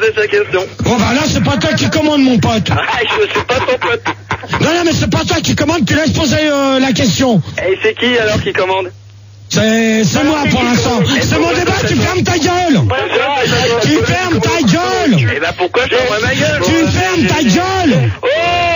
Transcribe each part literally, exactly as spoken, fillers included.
poser sa question. Bon bah là c'est pas toi qui commande mon pote. Ah, je suis pas ton pote. Non non mais c'est pas toi qui commande, tu laisses poser euh, la question. Et c'est qui alors qui commande? C'est c'est moi pour l'instant. C'est mon débat, tu fermes ta gueule. Tu fermes ta gueule. Et bah pourquoi je ferme ma gueule? Tu fermes ta gueule. Oh,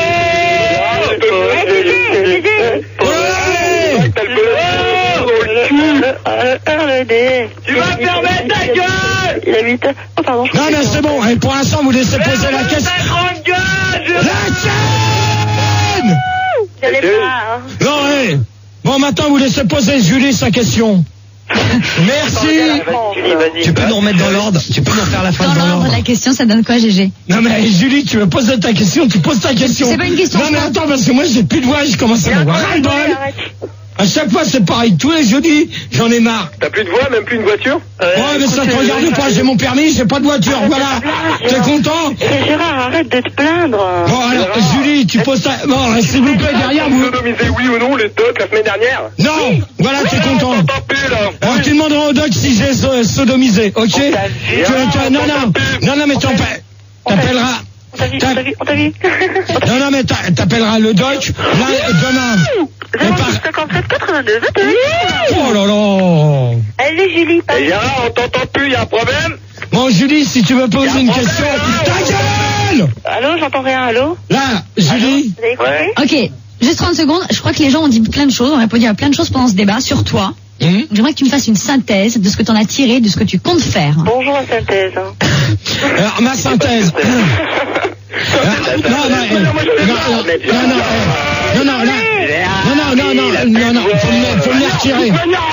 tu vas fermer ta gueule. Il a huit ans. Oh pardon. Non mais c'est bon, et pour l'instant vous laissez poser la question. La chaîne. J'allais pas. Non ouais. Bon maintenant vous laissez poser Julie sa question. Merci. Tu peux nous remettre dans l'ordre? Tu peux nous refaire la fin Dans dans l'ordre, l'ordre? la question, ça donne quoi, G G? Non mais Julie, tu veux poser ta question, tu poses ta question. C'est pas une question. Non mais attends, parce que moi j'ai plus de voix, je commence à m'avoir ras le bol. À chaque fois c'est pareil, tous les jeudis, j'en ai marre. T'as plus de voix, même plus une voiture? Ouais mais ça te regarde pas, j'ai mon permis, j'ai pas de voiture, voilà. T'es content? Et Gérard, arrête de te plaindre. Bon alors, Julie, tu poses ta... Bon, s'il vous plaît, derrière vous... Sodomisé oui ou non les docs la semaine dernière? Non, voilà, t'es content. On t'entend plus là. Alors tu demanderas au doc si j'ai so- sodomisé, ok? Tu- tu- Non, non, non, non mais t'en pa- t'appelleras... On t'a vu, on t'a vu, on t'a vu. Non, non mais t'a- t'appelleras le doc, là, demain. zéro six cinquante-sept quatre-vingt-deux vingt-deux. Oh là là. Allez Julie, pas. Et Gérard, on t'entend plus, y a un problème? Bon, Julie, si tu veux poser une question, ta gueule! Allô, j'entends rien, allô? Là, Julie. Vous avez écouté? Ok, juste trente secondes. Je crois que les gens ont dit plein de choses, ont répondu à plein de choses pendant ce débat sur toi. Hum? J'aimerais que tu me fasses une synthèse de ce que tu en as tiré, de ce que tu comptes faire. Bonjour la synthèse. hein. Alors, ma synthèse. Ah, non, non, eh, non, non, non, non, eh, non, non, là, non, non, non, non, non, non, faut me, faut me les retirer.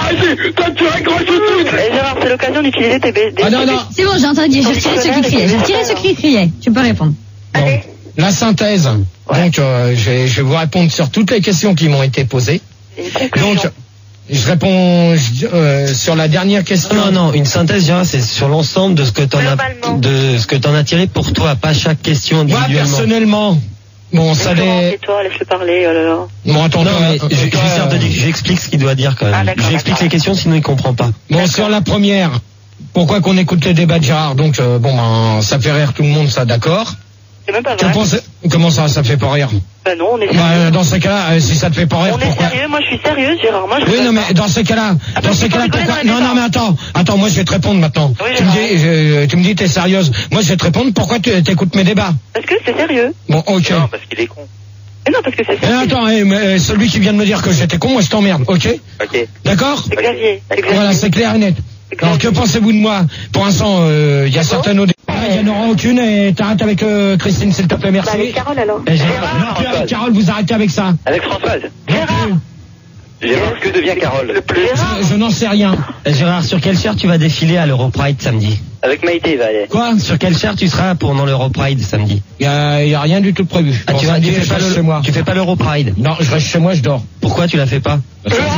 Eh, Gérard, c'est l'occasion d'utiliser tes B D. Ah non, non, C'est bon, j'ai entendu, j'ai retiré ceux qui criaient. J'ai retiré ceux qui criaient. Tu peux répondre. bon, la synthèse. Donc, euh, je vais, je vais vous répondre sur toutes les questions qui m'ont été posées. Donc, je réponds euh, sur la dernière question. Non, non, une synthèse, Gérard, c'est sur l'ensemble de ce que t'en as, Globalement. de ce que t'en as tiré pour toi, pas chaque question Moi, individuellement. personnellement, bon, ça les... Et toi, laisse-le parler, oh là là. Bon, attends, Non, mais toi, je- je toi, lui sers de- j'explique ce qu'il doit dire quand Ah, même. d'accord, J'explique d'accord. les questions, sinon il comprend pas. Bon, sur la première, pourquoi qu'on écoute les débats de Gérard? Donc, euh, bon, ben, ça fait rire tout le monde, ça, d'accord. C'est même pas Tu vrai. penses... Comment ça, ça fait pas rire? Bah non, on est Bah, sérieux. euh, dans ce cas-là, euh, si ça te fait pas rire, On est pourquoi? sérieux, moi je suis sérieuse, Gérard. Moi, je Oui, veux non, pas. mais dans ce cas-là, Ah, dans parce ce qu'il faut cas-là, rigoler pourquoi? dans les Non, non, débats. mais attends, attends, moi je vais te répondre maintenant. Oui, tu me Gérard. dis, je- tu me dis, t'es sérieuse. Moi je vais te répondre, pourquoi tu écoutes mes débats? Parce que c'est sérieux. Bon, ok. Non, parce qu'il est con. Mais non, parce que c'est Eh, sérieux. attends, eh, mais, euh, celui qui vient de me dire que j'étais con, moi je t'emmerde, ok? Ok. D'accord? C'est Xavier. C'est Xavier. Voilà, c'est clair et net. Alors que pensez-vous de moi? Pour l'instant, euh, il y a certaines autres. Il n'y en aura aucune et t'arrêtes avec euh, Christine, s'il te plaît, Bah, merci. avec Carole alors. Eh, Gérard, Non, plus avec Carole, vous arrêtez avec ça. Avec Françoise. Gérard. Gérard, que devient Carole? Gérard. Je, je n'en sais rien. eh, Gérard, sur quelle chair tu vas défiler à l'Europride samedi? Avec Maïté, il va aller. Quoi? Sur quelle chair tu seras pendant l'Europride samedi? Il y a, il y a rien du tout de prévu. Ah, Bon, tu vas, samedi, tu fais je pas reste le, chez moi. tu fais pas l'Europride? Non, je reste chez moi, je dors. Pourquoi tu la fais pas?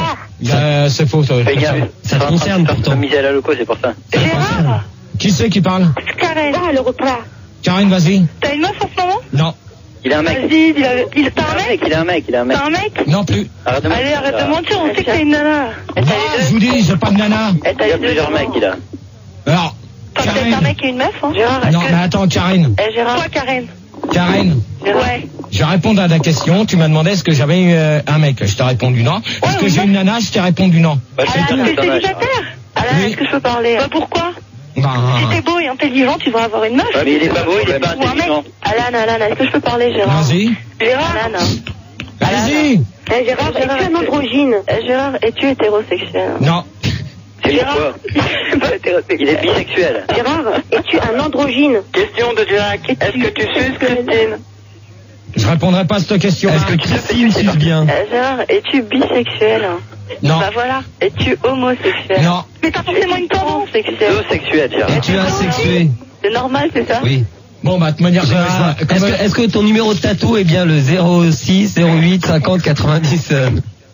Euh, c'est faux. ça. Fais gaffe. Ça te concerne pourtant. Miser à la loco, c'est pour ça. Gérard. Qui c'est qui parle? Karen. Ah, le repas. Karine, vas-y. T'as une meuf en ce moment? Non. Il a un mec. Vas-y, il a, il, t'as un mec? Il a un mec, il a un mec. T'as un mec? Non plus. Arrête de mentir. Allez, arrête de mentir, on sait que t'as une nana. Ah, je vous dis, j'ai pas de nana. Eh, Il t'as y a les deux, plusieurs Gérard. mecs, il a. Alors, T'as peut-être un Karine. mec et une meuf, hein? Gérard, est-ce Non, que... mais attends, Karine. Eh, Gérard. Toi, Karen. Karine, Ouais. je vais répondre à ta question. Tu m'as demandé est-ce que j'avais euh, un mec. Je t'ai répondu non. Est-ce que oui, j'ai non. une nana? Je t'ai répondu non. Bah, Alain, c'est t'es ton âge. célibataire? Alain, Oui. est-ce que je peux parler? Bah, pourquoi? Ben, Si t'es beau et intelligent, tu vas avoir une meuf. Ouais, mais il est pas beau, il est pas Ou un mec. intelligent. Alain, Alain, est-ce que je peux parler, Gérard? vas-y. Gérard. Alain. Vas-y. Eh, Gérard, es-tu un androgyne? Eh, Gérard, es-tu hétérosexuel? Non. C'est Gérard. pourquoi? Il est bisexuel. Gérard, es-tu un androgyne? Question de Jack. Est-ce que tu suces Christine? Je répondrai pas à cette question. Est-ce que Christine suce bien? Eh, Gérard, es-tu bisexuel? Non. Bah voilà. Es-tu homosexuel? Non. Mais t'as forcément une tendance sexuelle. Zoosexuel, Gérard. Et tu es asexué? C'est normal, c'est ça? Oui. Bon, bah, de manière Gérard, générale. est-ce que, est-ce que ton numéro de tatou est bien le zéro six zéro huit cinquante quatre-vingt-dix euh...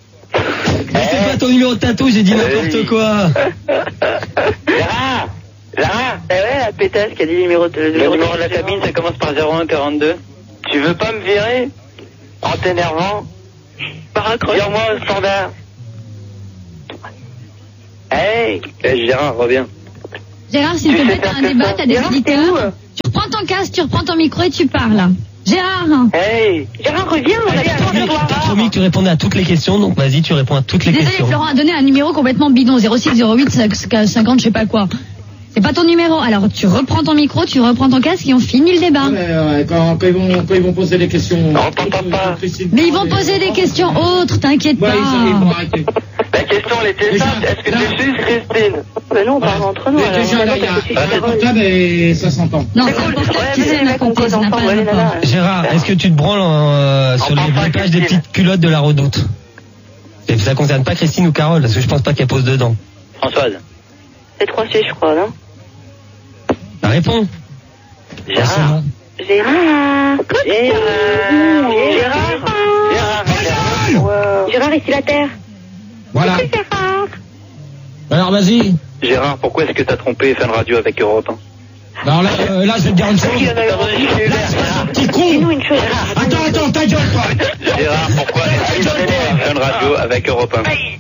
Mais c'est pas ton numéro de tatou, j'ai dit n'importe quoi. Gérard! Gérard! Eh ouais, la pétasse qui a dit le numéro de... Le numéro de la cabine, ça commence par zéro un quarante-deux. Tu veux pas me virer? En t'énervant? Par accroche. Vire-moi au standard. Hey! Eh, Gérard, reviens. Gérard, s'il te Tu sais plaît, faire t'as un que débat, ça. t'as des Gérard, t'es auditeurs. où? Tu reprends ton casque, tu reprends ton micro et tu parles. Gérard. Hey. Gérard, reviens, on a besoin de toi. T'as promis que tu répondais à toutes les questions, donc vas-y, tu réponds à toutes les Désolé, questions. Florent a donné un numéro complètement bidon, zéro six zéro huit cinquante, je sais pas quoi. C'est pas ton numéro. Alors tu reprends ton micro, tu reprends ton casque et on finit le débat. Mais, euh, quand, quand, ils vont, quand ils vont poser des questions. On t'entend pas. Mais ils vont poser des questions autres, t'inquiète Ouais, pas. ils, ils vont arrêter. La question, elle était Déjà, simple. Est-ce que là- tu suces Christine? Mais non, on parle entre nous. Mais alors, déjà, on là, a il y a pas de un soucis. portable et ça s'entend. Non, c'est Écoute, un portable ouais, qui mais sait les mecs, on raconter, cause ça n'a pas ensemble, de ouais, là, rapport. là. Gérard, est-ce que tu te branles euh, sur On les parle pas à grimpages des Christine. petites culottes de la Redoute? Et ça concerne pas Christine ou Carole, parce que je pense pas qu'elle pose dedans. Françoise. C'est trois C, je crois, non? Bah, réponds. Gérard. Gérard. Gérard. Gérard. Gérard. Wow. Gérard, ici la Terre. Voilà. Gérard. Alors vas-y. Gérard, pourquoi est-ce que t'as trompé Fun Radio avec Europe un? Alors là, euh, là, je vais te dire une chose. Il y en a eu T'as donné chez Hubert, Gérard. Petit con. Dis-nous une chose. Attends, attends, ta gueule, toi. Gérard, pourquoi est-ce que tu trompé Fun Radio avec Europe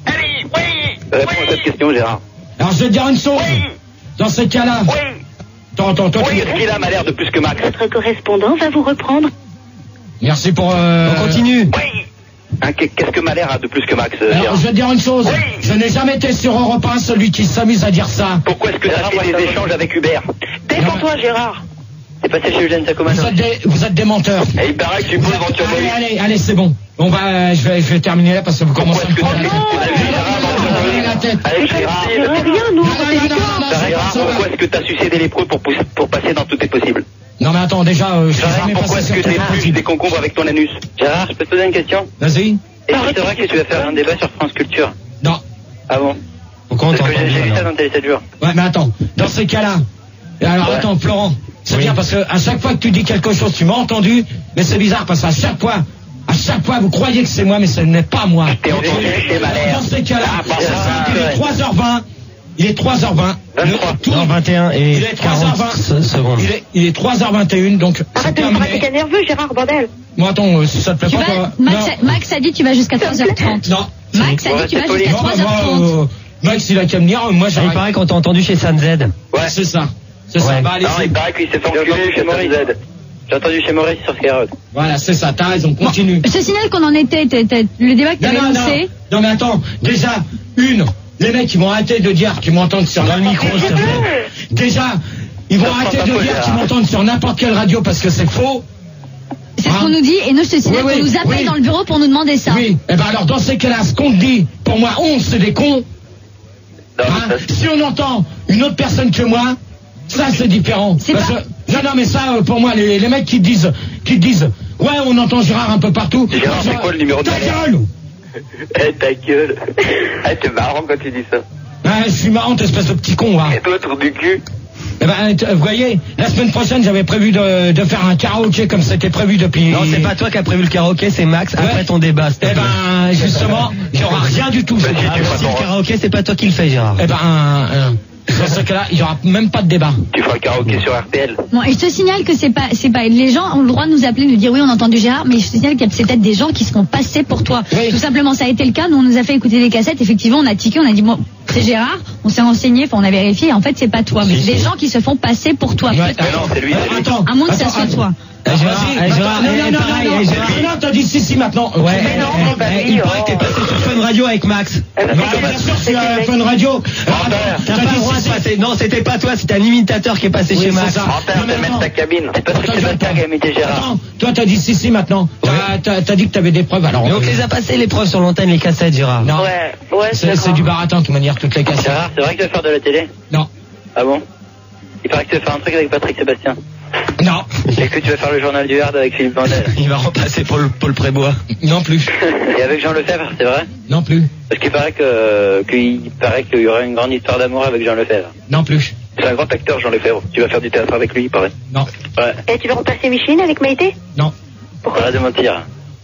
un? Réponds à cette question, Gérard. Alors je vais te dire une chose. Dans ce cas-là. Attends, attends, toi, Oui, tu... est-ce qu'il a l'air de plus que Max? Votre correspondant va vous reprendre. Merci pour... Euh... On continue. Hein, Qu'est-ce que Malher a de plus que Max, euh, Alors Gérard? je vais te dire une chose. Je n'ai jamais été sur Europe un celui qui s'amuse à dire ça. Pourquoi est-ce que t'as fait des échanges avec Hubert? Défends-toi, Gérard. T'es passé chez Eugène Sacomano? Vous êtes des, vous êtes des menteurs. Et il paraît que tu Vous poses êtes- Venture Allez, Boy. allez, allez, c'est bon. On va, je vais, je vais terminer là parce que vous commencez à me Pourquoi prendre est-ce la que tête. tu as vu Gérard Venture Boy la tête. avec Gérard? Gérard, rien, nous, Non, on non, fait non, du non, temps. non, c'est Gérard, pas ça. pourquoi est-ce que t'as sucé des lépreux pour, pousser- pour passer dans tout est possible? Non mais attends, déjà, euh, je suis Gérard, jamais pourquoi passé est-ce sur que cette t'épluches des concombres avec ton anus? Gérard, je peux te poser une question? Vas-y. Est-ce que c'est vrai que tu vas faire un débat sur France Culture? Non. Ah bon? Pourquoi on Parce que t'entend j'ai j'ai vu bien, ça alors dans Télé sept jours. Ouais, mais attends. Dans ces cas-là. Alors Ouais. attends, Florent. C'est Oui. bien parce que à chaque fois que tu dis quelque chose, tu m'as entendu, mais c'est bizarre parce qu'à chaque fois, à chaque fois, vous croyez que c'est moi, mais ce n'est pas moi. T'es entendu, t'es malère. Dans ces cas-là, Ah, bah, c'est ah, simple, il est ouais. trois heures vingt. Il est trois heures vingt. vingt-trois. Le- tout- Non, vingt et un Il et est trois heures quarante vingt. secondes. Il est, il est trois heures vingt et une, donc c'est Arrête de me terminé. pratiquer nerveux, Gérard, bordel. Moi, attends, euh, si ça te plaît Tu pas, vas, toi- Max, non. a, Max a dit tu vas jusqu'à trois heures trente. Non. Max a Ouais, dit tu c'est vas poli. jusqu'à Moi, trois heures moi, trente. euh, Max, il a qu'à me dire, moi, Ah, j'arrête. il paraît qu'on t'a entendu chez San Z. Ouais. C'est ça. C'est ça. Ouais. Bah, allez, Non, c'est- il paraît qu'il s'est fait enculer chez Maurice. J'ai entendu chez Maurice sur Skyrock. Voilà, c'est ça. T'as raison. Continue. Je te signale qu'on en était, t'es- t'es- le débat que tu Non, avais non, non. lancé. Non, mais attends. Déjà, une, les mecs, ils vont arrêter de dire qu'ils m'entendent sur Dans le micro, s'il te plaît. Déjà, ils vont Ça arrêter prend de pas dire faux, qu'ils Gérard. m'entendent sur n'importe quelle radio parce que c'est faux. C'est ce Hein qu'on nous dit et nous je te signale Oui, oui, qu'on nous appelle oui. dans le bureau pour nous demander ça. Oui. Eh ben alors, dans ces cas-là, ce qu'on te dit, pour moi, on, c'est des cons. Non, Hein mais ça- Si on entend une autre personne que moi, ça c'est différent. C'est Parce pas- que- non, non, mais ça, euh, pour moi, les, les mecs qui disent, qui disent, ouais, on entend Gérard un peu partout. Gérard, Moi, c'est je- quoi le numéro de Ta Malher gueule. Eh, ta gueule. Eh, t'es marrant quand tu dis ça. Ouais, je suis marrant, espèce de petit con, va. Et toi, trou du cul? Eh ben, t- vous voyez, la semaine prochaine, j'avais prévu de, de faire un karaoké comme c'était prévu depuis. Non, c'est pas toi qui as prévu le karaoké, c'est Max. Après Ouais. ton débat, s'il te Eh plaît. ben, justement, il n'y aura rien du tout. Bah, si, Ah, tu bah, feras si le ton- karaoké, c'est pas toi qui le fais, Gérard. Eh ben, euh, dans ce cas-là, il n'y aura même pas de débat. Tu feras le karaoké sur R T L. Bon, et je te signale que c'est pas, c'est pas, les gens ont le droit de nous appeler, de nous dire oui, on a entendu Gérard, mais je te signale qu'il y a c'est peut-être des gens qui se font passer pour toi. Oui. Tout simplement, ça a été le cas. Nous, on nous a fait écouter des cassettes. Effectivement, on a tiqué, on a dit bon, c'est Gérard. On s'est renseigné, enfin, on a vérifié. Et en fait, c'est pas toi, mais Si, c'est des si. gens qui se font passer pour toi. Ouais. Peut-être. Mais non, c'est lui, c'est lui. Attends, À moins que ça attends, soit attends. toi. Eh, Gérard, Vas-y, eh, Gérard, attends, eh, non, non, pareil, non, eh, non, Gérard. non, non, t'as dit si, si, maintenant. Ouais, Mais non, eh, c'est pas eh, lui, il paraît que t'es oh. passé sur Fun Radio avec Max. Eh ben, Bah, c'est bien comme- sûr, c'est sur que euh, le Fun mec- Radio. Menteur. T'as T'as pas dit le droit si, de si. passer. Non, c'était pas toi, c'était un imitateur qui est passé Oui, chez c'est Max. ça. Menteur, Non, mais c'est mettre attends. ta cabine. C'est Patrick Attends, Sébastien attends. qui a imité Gérard. Attends, toi t'as dit si si maintenant. T'as, t'as, t'as dit que t'avais des preuves alors. Mais on te les a passé les preuves sur l'antenne, les cassettes, Gérard. Non. Ouais, ouais, C'est, c'est d'accord. du baratin de toute manière toutes les cassettes. Gérard, c'est vrai que tu vas faire de la télé? Non. Ah bon? Il paraît que tu vas faire un truc avec Patrick Sébastien. Non. Et que tu vas faire le journal du Hard avec Philippe Vandel. Il va repasser pour le Paul Prébois. Non plus. Et avec Jean Lefebvre, c'est vrai? Non plus. Parce qu'il paraît que, qu'il paraît qu'il y aura une grande histoire d'amour avec Jean Lefebvre. Non plus. C'est un grand acteur, Jean Lefebvre. Tu vas faire du théâtre avec lui, il paraît. Non. Ouais. Et tu vas repasser Micheline avec Maïté? Non. Arrête de mentir.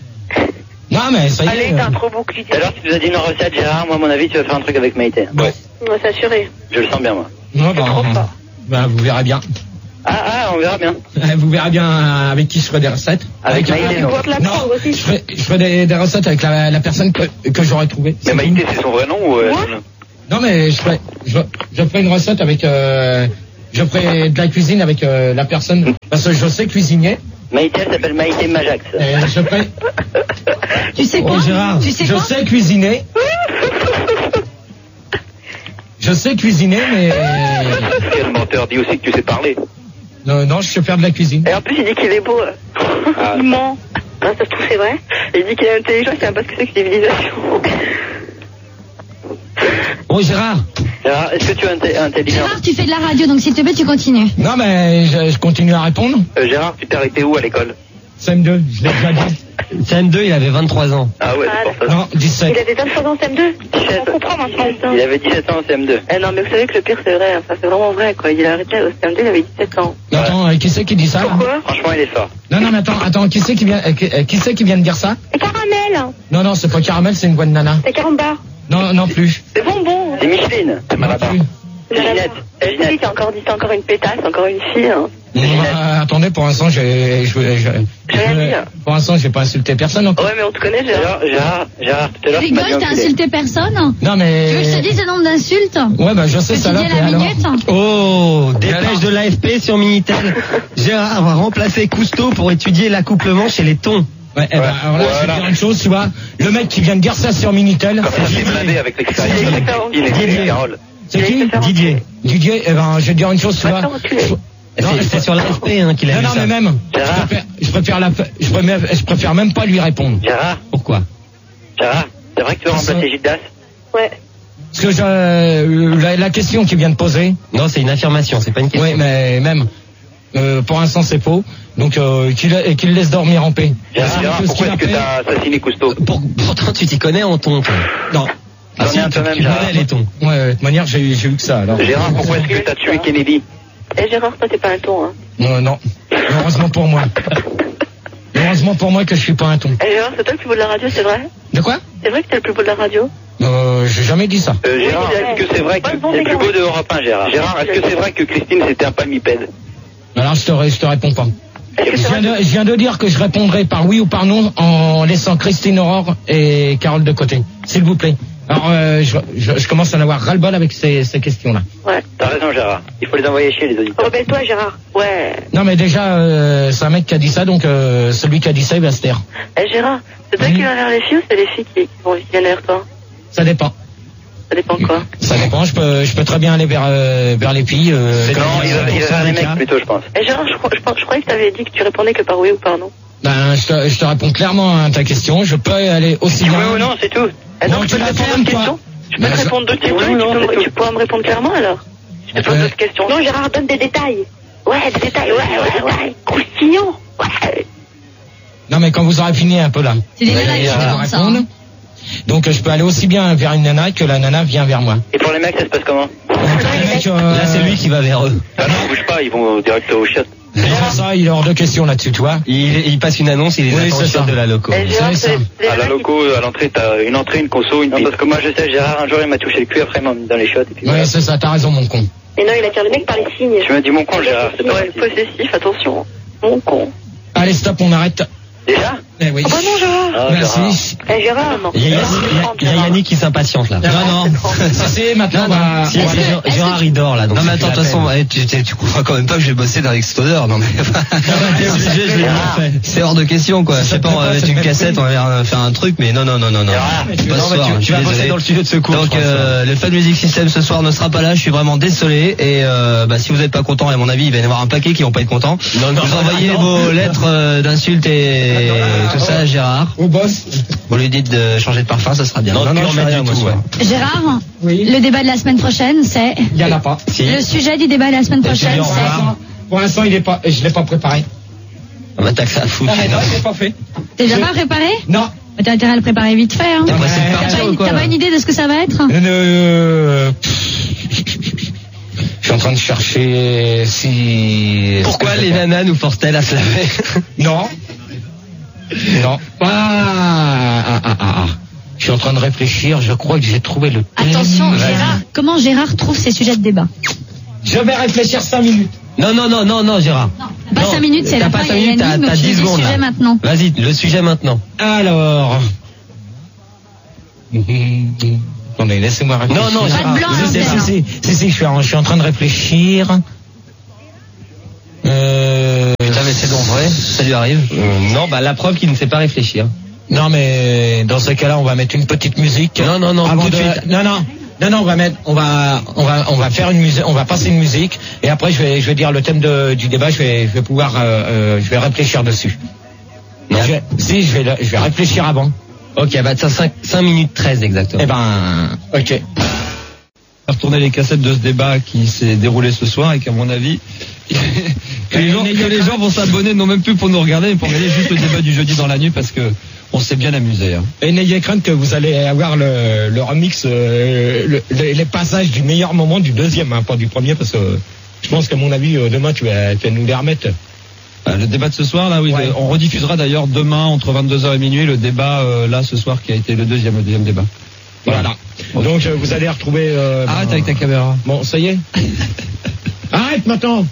Non mais ça y est. Allez, euh, t'as un trop beau cul. Tout à l'heure, tu nous as dit une recette, Gérard. Moi, à mon avis, tu vas faire un truc avec Maïté. Ouais. On va s'assurer. Je le sens bien, moi. Non, C'est trop bah, fort. bah, vous verrez bien. Ah, ah, on verra bien. Vous verrez bien avec qui je ferai des recettes. Avec Maïté, Tu non. dois te la Non, prendre aussi. je ferai, je ferai des, des recettes avec la, la personne que, que j'aurais trouvée. Mais C'est Maïté, c'est son vrai nom ou... euh, Moi non Non mais je ferai, je, je ferai une recette avec euh, Je ferai de la cuisine avec euh, la personne, parce que je sais cuisiner. Maïté, elle s'appelle Maïté Majax. Et je ferai... Tu sais quoi? Oh, Gérard, Tu sais je quoi sais cuisiner. Je sais cuisiner, mais... Quel menteur, dis aussi que tu sais parler. Non, non, je sais faire de la cuisine. Et en plus, il dit qu'il est beau. Ah. Il ment. Hein, ça se trouve, c'est vrai. Il dit qu'il est intelligent, il sait pas ce que c'est que civilisation. Bon, Gérard. Gérard, est-ce que tu es inté- intelligent? Gérard, tu fais de la radio, donc s'il te plaît, tu continues. Non, mais je, je continue à répondre. Euh, Gérard, tu t'es arrêté où à l'école? C M deux, je l'ai déjà dit. C M deux, il avait vingt-trois ans. Ah ouais, c'est pour ça. Non, dix-sept. Il avait vingt-trois ans en C M deux. dix-sept. On comprend maintenant. Il avait dix-sept ans en C M deux. Eh non, mais vous savez que le pire, c'est vrai. Enfin, c'est vraiment vrai, quoi. Il a arrêté au C M deux, il avait dix-sept ans. Non, attends, euh, qui c'est qui dit ça là? Pourquoi? Franchement, il est fort. Non, non, mais attends, attends, qui c'est qui vient, euh, qui, euh, qui c'est qui vient de dire ça? C'est caramel. Non, non, c'est pas Caramel, c'est une bonne nana. C'est carambar. Non, non plus. C'est bonbon. C'est Micheline. C'est Non Malabar. plus. C'est Ginette. C'est C'est lui Ginette. qui a encore dit, c'est encore une pétasse, encore une fille. Hein. Non, euh, attendez, pour l'instant, j'ai, je, je, je- J'ai rien dit. pour l'instant, j'ai pas insulté personne encore. Ouais, mais on te connaît, Gérard. Gérard, Gérard, Gérard, tout à l'heure, tu m'as Rigole, dit t'as enculé. insulté personne? Non, Tu veux mais. que je te dise le nombre d'insultes? Ouais, bah, je sais Que ça tu là. dis à et la alors minute? Oh, alors dépêche de l'A F P sur Minitel. Gérard va remplacer Cousteau pour étudier l'accouplement chez les thons. Ouais, eh ben, alors là, je vais Voilà. te dire une chose, tu vois. Le mec qui vient de dire ça sur Minitel. Comme ça, c'est blindé avec l'expérience de Christine et Didier. de Carole. C'est qui? Didier. Didier, eh ben, je vais te dire une chose, tu Va vois. te faire enculer. Non, C'est- C'est sur l'A F P hein, qu'il a Non, dit non, ça. mais même. Je Gérard. préfère, je préfère la, je préfère, je préfère même pas lui répondre. Gérard, Pourquoi? Gérard, c'est vrai que tu veux remplacer Gildas? Ouais. Parce que je, euh, la, la question qu'il vient de poser. Non, c'est une affirmation, c'est pas une question. Oui, mais même. Euh, pour l'instant, c'est faux. Donc, euh, qu'il et qu'il laisse dormir en paix. Gérard, C'est Gérard, quelque chose pourquoi qu'il est-ce que a fait. t'as assassiné Cousteau? Pour- pourtant, tu t'y connais en thon, toi. Non. Ah, J'en ai si, un tu, peu même, tu Gérard. connais les thons. Ouais, de toute manière, j'ai j'ai eu que ça, alors. Gérard, pourquoi est-ce que t'as tué Kennedy? Eh, Gérard, toi, t'es pas un ton, hein. Non, non. Heureusement pour moi. Heureusement pour moi que je suis pas un ton. Eh, Gérard, c'est toi le plus beau de la radio, c'est vrai? De quoi? C'est vrai que t'es le plus beau de la radio? Euh, j'ai jamais dit ça. Euh, Gérard, Oui, est-ce que c'est vrai que Pas le bon c'est le plus dégât. beau de Europe un, Gérard? Gérard, est-ce que c'est vrai que Christine c'était un palmipède? Alors, je te, je te réponds pas. Est-ce que Je c'est viens, vrai? de, je viens de dire que je répondrai par oui ou par non en laissant Christine Aurore et Carole de côté. S'il vous plaît. Alors, euh, je, je, je commence à en avoir ras-le-bol avec ces, ces questions-là. Ouais. T'as raison, Gérard. Il faut les envoyer chez les auditeurs. Rebelle-toi, Gérard. Ouais. Non, mais déjà, euh, c'est un mec qui a dit ça, donc euh, celui qui a dit ça, il va se taire. Eh, Gérard, c'est toi Oui. qui vas vers les filles ou c'est les filles qui, qui vont qui viennent vers toi? Ça dépend. Ça dépend de quoi? Ça dépend. Je peux, je peux très bien aller vers, euh, vers les filles. Euh, Non, il va, il va vers les mecs plutôt, je pense. Eh, Gérard, je, crois- je, pense- je croyais que t'avais dit que tu répondais que par oui ou par non. Ben, je te, je te réponds clairement à ta question. Je peux aller aussi Oui bien. ou non, c'est tout. Eh, Non, donc, tu je peux la te répondre fermes, d'autres toi. questions? Je peux Ben, te je- répondre d'autres Oui, questions oui, et non, tu, peux, c'est me- tout. tu pourras me répondre clairement alors? Je te pose Ouais. d'autres questions. Non, Gérard, donne des détails. Ouais, des détails, ouais, ouais, ouais. Croustillant. Ouais. Non, mais quand vous aurez fini un peu là. C'est des vous nanas allez, qui euh, répondent ça, répondre. hein. Donc, euh, je peux aller aussi bien vers une nana que la nana vient vers moi. Et pour les mecs, ça se passe comment? Donc, les mecs, euh, Là, c'est lui qui va vers eux. Ah non, bouge pas, ils vont direct au shot. C'est ça, il est hors de question là-dessus, tu vois. Il, il passe une annonce, il les Oui, attend c'est au shot ça. de la loco. Eh, Gérard, C'est ça. c'est les À la nanas qui- loco, à l'entrée, t'as une entrée, une conso, une pipe. Parce que moi, je sais, Gérard, un jour, il m'a touché le cul, après, il m'a mis dans les shots. Et puis, Ouais, voilà. c'est ça, t'as raison, mon con. Mais non, il attire les mecs par les signes. Tu m'as dit mon con, Gérard, c'est pas Ouais, facile. possessif, attention. Mon con. Allez, stop, on arrête. Déjà? Eh oui. Oh bah non, Gérard. Ah, Gérard. Merci. Eh, Gérard, non. Il y a, Yannick- il y a- il y a Yannick qui s'impatiente là. Non, non. Ça, c'est maintenant, on va- Si, on va si, aller- Gérard- Gérard il dort là. Donc Non mais c'est attends, de plus toute la façon, peine. eh, tu, tu, tu crois quand même pas que j'ai bossé avec Stoner, non mais T'es obligé, je l'ai bien fait. c'est hors de question quoi. Je sais pas, on va mettre une cassette, on va faire un truc, mais non non non non non. Gérard, Pas tu- ce Non, mais soir, tu, je tu suis vas bosser désolé. dans le studio de secours. Donc je crois, euh, le Fun Music System ce soir ne sera pas là, je suis vraiment désolé et euh, bah, si vous n'êtes pas content, à mon avis il va y en avoir un paquet qui vont pas être contents. Non, non, vous non, envoyez non. vos lettres euh, d'insultes et tout ça à Gérard. Au boss. Vous lui dites de changer de parfum, ça sera bien. Non, tu je en fais mets rien, du moi, tout, ce ouais. soir. Gérard, Oui. le débat de la semaine prochaine, c'est... Il y en a pas. Si. Le sujet du débat de la semaine prochaine, dis au revoir. c'est... Pour l'instant, il est pas, je l'ai pas préparé. On va taxer à foutre. Ah, mais non, je l'ai pas fait. T'es déjà pas préparé? Non. Mais t'as intérêt à le préparer vite fait, hein. T'es pressé de Ouais. T'as partir pas, ou une- quoi t'as là pas une idée de ce que ça va être? Euh, je suis en train de chercher si. Pourquoi les nanas nous forcent-elles à se laver? Non. Non. Ah, ah, ah, ah, ah. Je suis en train de réfléchir. Je crois que j'ai trouvé le. Attention, thème. Gérard, comment Gérard trouve ses sujets de débat? Je vais réfléchir cinq minutes. Non, non, non, non, non, Gérard. Non, t'as pas Non, cinq minutes, c'est t'as la pas fin, cinq il y a minutes, une t'as- ligne, t'as tu dix dis le secondes, sujet là. maintenant. Vas-y, le sujet maintenant. Alors. Attendez, laissez-moi réfléchir. Non, non, Pas de Gérard. blanc, Si, si, Gérard. si, si, si, si, je suis en, je suis en train de réfléchir. Ça lui arrive. Euh, non, bah la preuve qu'il ne sait pas réfléchir. Non, mais dans ce cas-là, on va mettre une petite musique. Non, non, non, Avant tout de de- suite. Non, non. Non, non, on va mettre, on va, on va, on va faire une musique, on va passer une musique, et après je vais, je vais dire le thème de, du débat, je vais, je vais pouvoir, euh, euh, je vais réfléchir dessus. Non. Je vais- si, je vais, le- je vais réfléchir avant. Ok, bah ça cinq minutes treize exactement. Eh ben, ok. Retourner les cassettes de ce débat qui s'est déroulé ce soir et qu'à mon avis que les gens, que les gens vont s'abonner non même plus pour nous regarder mais pour regarder juste le débat du jeudi dans la nuit parce que on s'est bien amusé. Hein. Et n'ayez crainte que vous allez avoir le, le remix, euh, le- le- les passages du meilleur moment du deuxième, hein, pas du premier, parce que je pense qu'à mon avis, euh, demain tu vas, tu vas nous les remettre. Euh, Le débat de ce soir là, oui, Ouais. on rediffusera d'ailleurs demain entre vingt-deux heures et minuit le débat euh, là ce soir qui a été le deuxième, le deuxième débat. Voilà. Donc euh, vous allez retrouver. Euh, Arrête ben, avec ta caméra. Bon, ça y est. Arrête maintenant.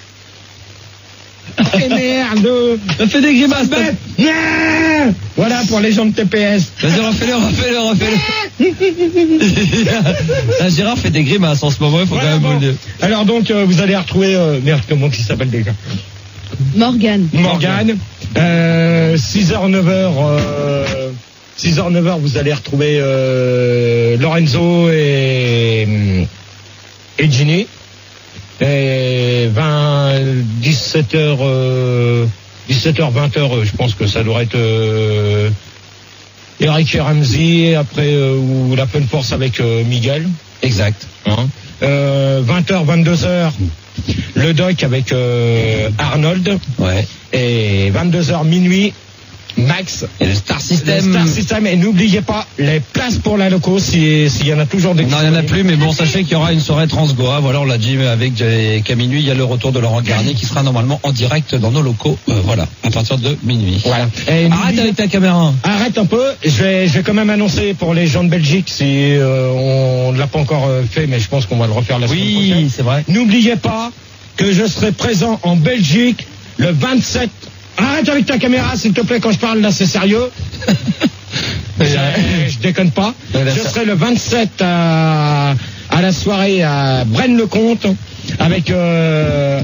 Eh merde. Ça fait des grimaces. Bête. Non. Voilà pour les gens de T P S. Vas-y, refais-le, refais-le, refais-le. Ah, Gérard fait des grimaces en ce moment, il faut Voilà, quand même bon. vous le dire. Alors donc euh, vous allez retrouver. Euh, merde, comment il s'appelle déjà? Morgane. Morgane. Euh, six heures neuf heures. Euh, six heures neuf heures, vous allez retrouver euh, Lorenzo et, et Ginny. Et vingt, dix-sept heures, euh, dix-sept heures, vingt heures, je pense que ça devrait être euh, Eric et Ramsey, après euh, ou la Fun Force avec euh, Miguel. Exact. Hein. Euh, vingt heures, vingt-deux heures, le doc avec euh, Arnold. Ouais. Et vingt-deux heures minuit, Max. Et le Star Le System. Star System. Et n'oubliez pas les places pour la loco si- s'il y en a toujours des. Non, il n'y en a plus, mais bon, sachez qu'il y aura une soirée Transgoa. Voilà, on l'a dit avec qu'à minuit, il y a le retour de Laurent Garnier qui sera normalement en direct dans nos locaux. Euh, voilà, à partir de minuit. Voilà. Et Arrête n'oubliez- avec ta caméra. Arrête un peu. Je vais, je vais quand même annoncer pour les gens de Belgique si euh, on ne l'a pas encore euh, fait, mais je pense qu'on va le refaire la semaine prochaine. Oui, c'est vrai. N'oubliez pas que je serai présent en Belgique le vingt-sept. Arrête avec ta caméra, s'il te plaît, quand je parle là, c'est sérieux. je, je déconne pas. Je serai le vingt-sept à, à la soirée à Braine-le-Comte avec. Euh...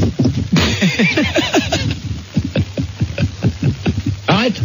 Arrête.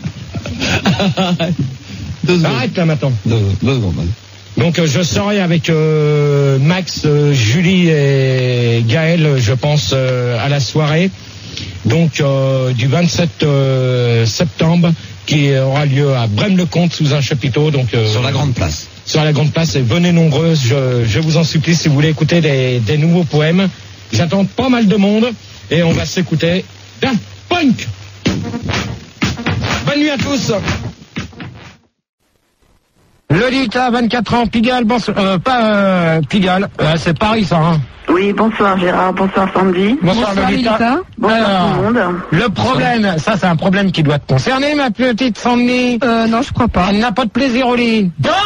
Deux secondes. Arrête là maintenant. Deux, deux secondes. Donc euh, je serai avec euh, Max, euh, Julie et Gaël, je pense, euh, à la soirée. Donc euh, du vingt-sept euh, septembre, qui aura lieu à Braine-le-Comte sous un chapiteau. Donc euh, Sur la grande place. sur la grande place. Et venez nombreux, je, je vous en supplie, si vous voulez écouter des, des nouveaux poèmes. J'attends pas mal de monde et on va s'écouter Daft Punk. Bonne nuit à tous. Lolita, vingt-quatre ans, Pigalle, bonsoir, euh, pas euh, Pigalle, euh, c'est Paris ça, hein. Oui, bonsoir Gérard, bonsoir Sandy. Bonsoir, Lolita. Bonsoir Alors, tout le monde. le problème, ça c'est un problème qui doit te concerner, ma petite Sandy. Euh, non, je crois pas. Elle n'a pas de plaisir au lit.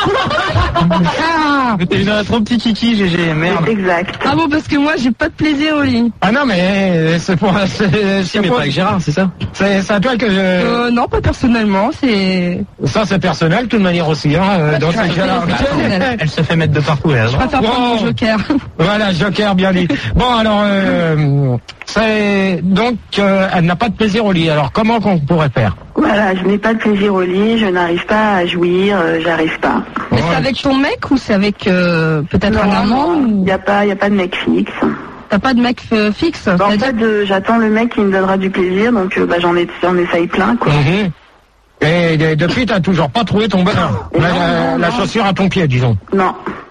Ah, T'es une trop petit kiki, G G, merde. Exact. Ah bon, parce que moi, j'ai pas de plaisir au lit. ah non, mais euh, c'est pour... C'est, Si, mais pas avec Gérard, c'est ça? c'est, c'est à toi que je... Euh, non, pas personnellement, c'est... Ça c'est personnel, de toute manière aussi. Hein, euh, donc, c'est c'est- alors, personnel. Elle se fait mettre de partout, elle. Je préfère prendre mon joker. Voilà, Joker, bien dit. Bon, alors, euh, c'est donc, euh, elle n'a pas de plaisir au lit. Alors, comment qu'on pourrait faire? Voilà, je n'ai pas de plaisir au lit, je n'arrive pas à jouir, euh, j'arrive pas. Mais c'est avec ton mec ou c'est avec euh, peut-être un amant il ou... n'y a pas, il y a pas de mec fixe. T'as pas de mec euh, fixe? Bah, en C'est-à-dire- fait, euh, j'attends le mec qui me donnera du plaisir, donc euh, bah, j'en ai, j'en essaye plein, quoi. Mhm. Et de- depuis, t'as toujours pas trouvé ton bonheur. Non, La, la- non, la non. chaussure à ton pied, disons. Non.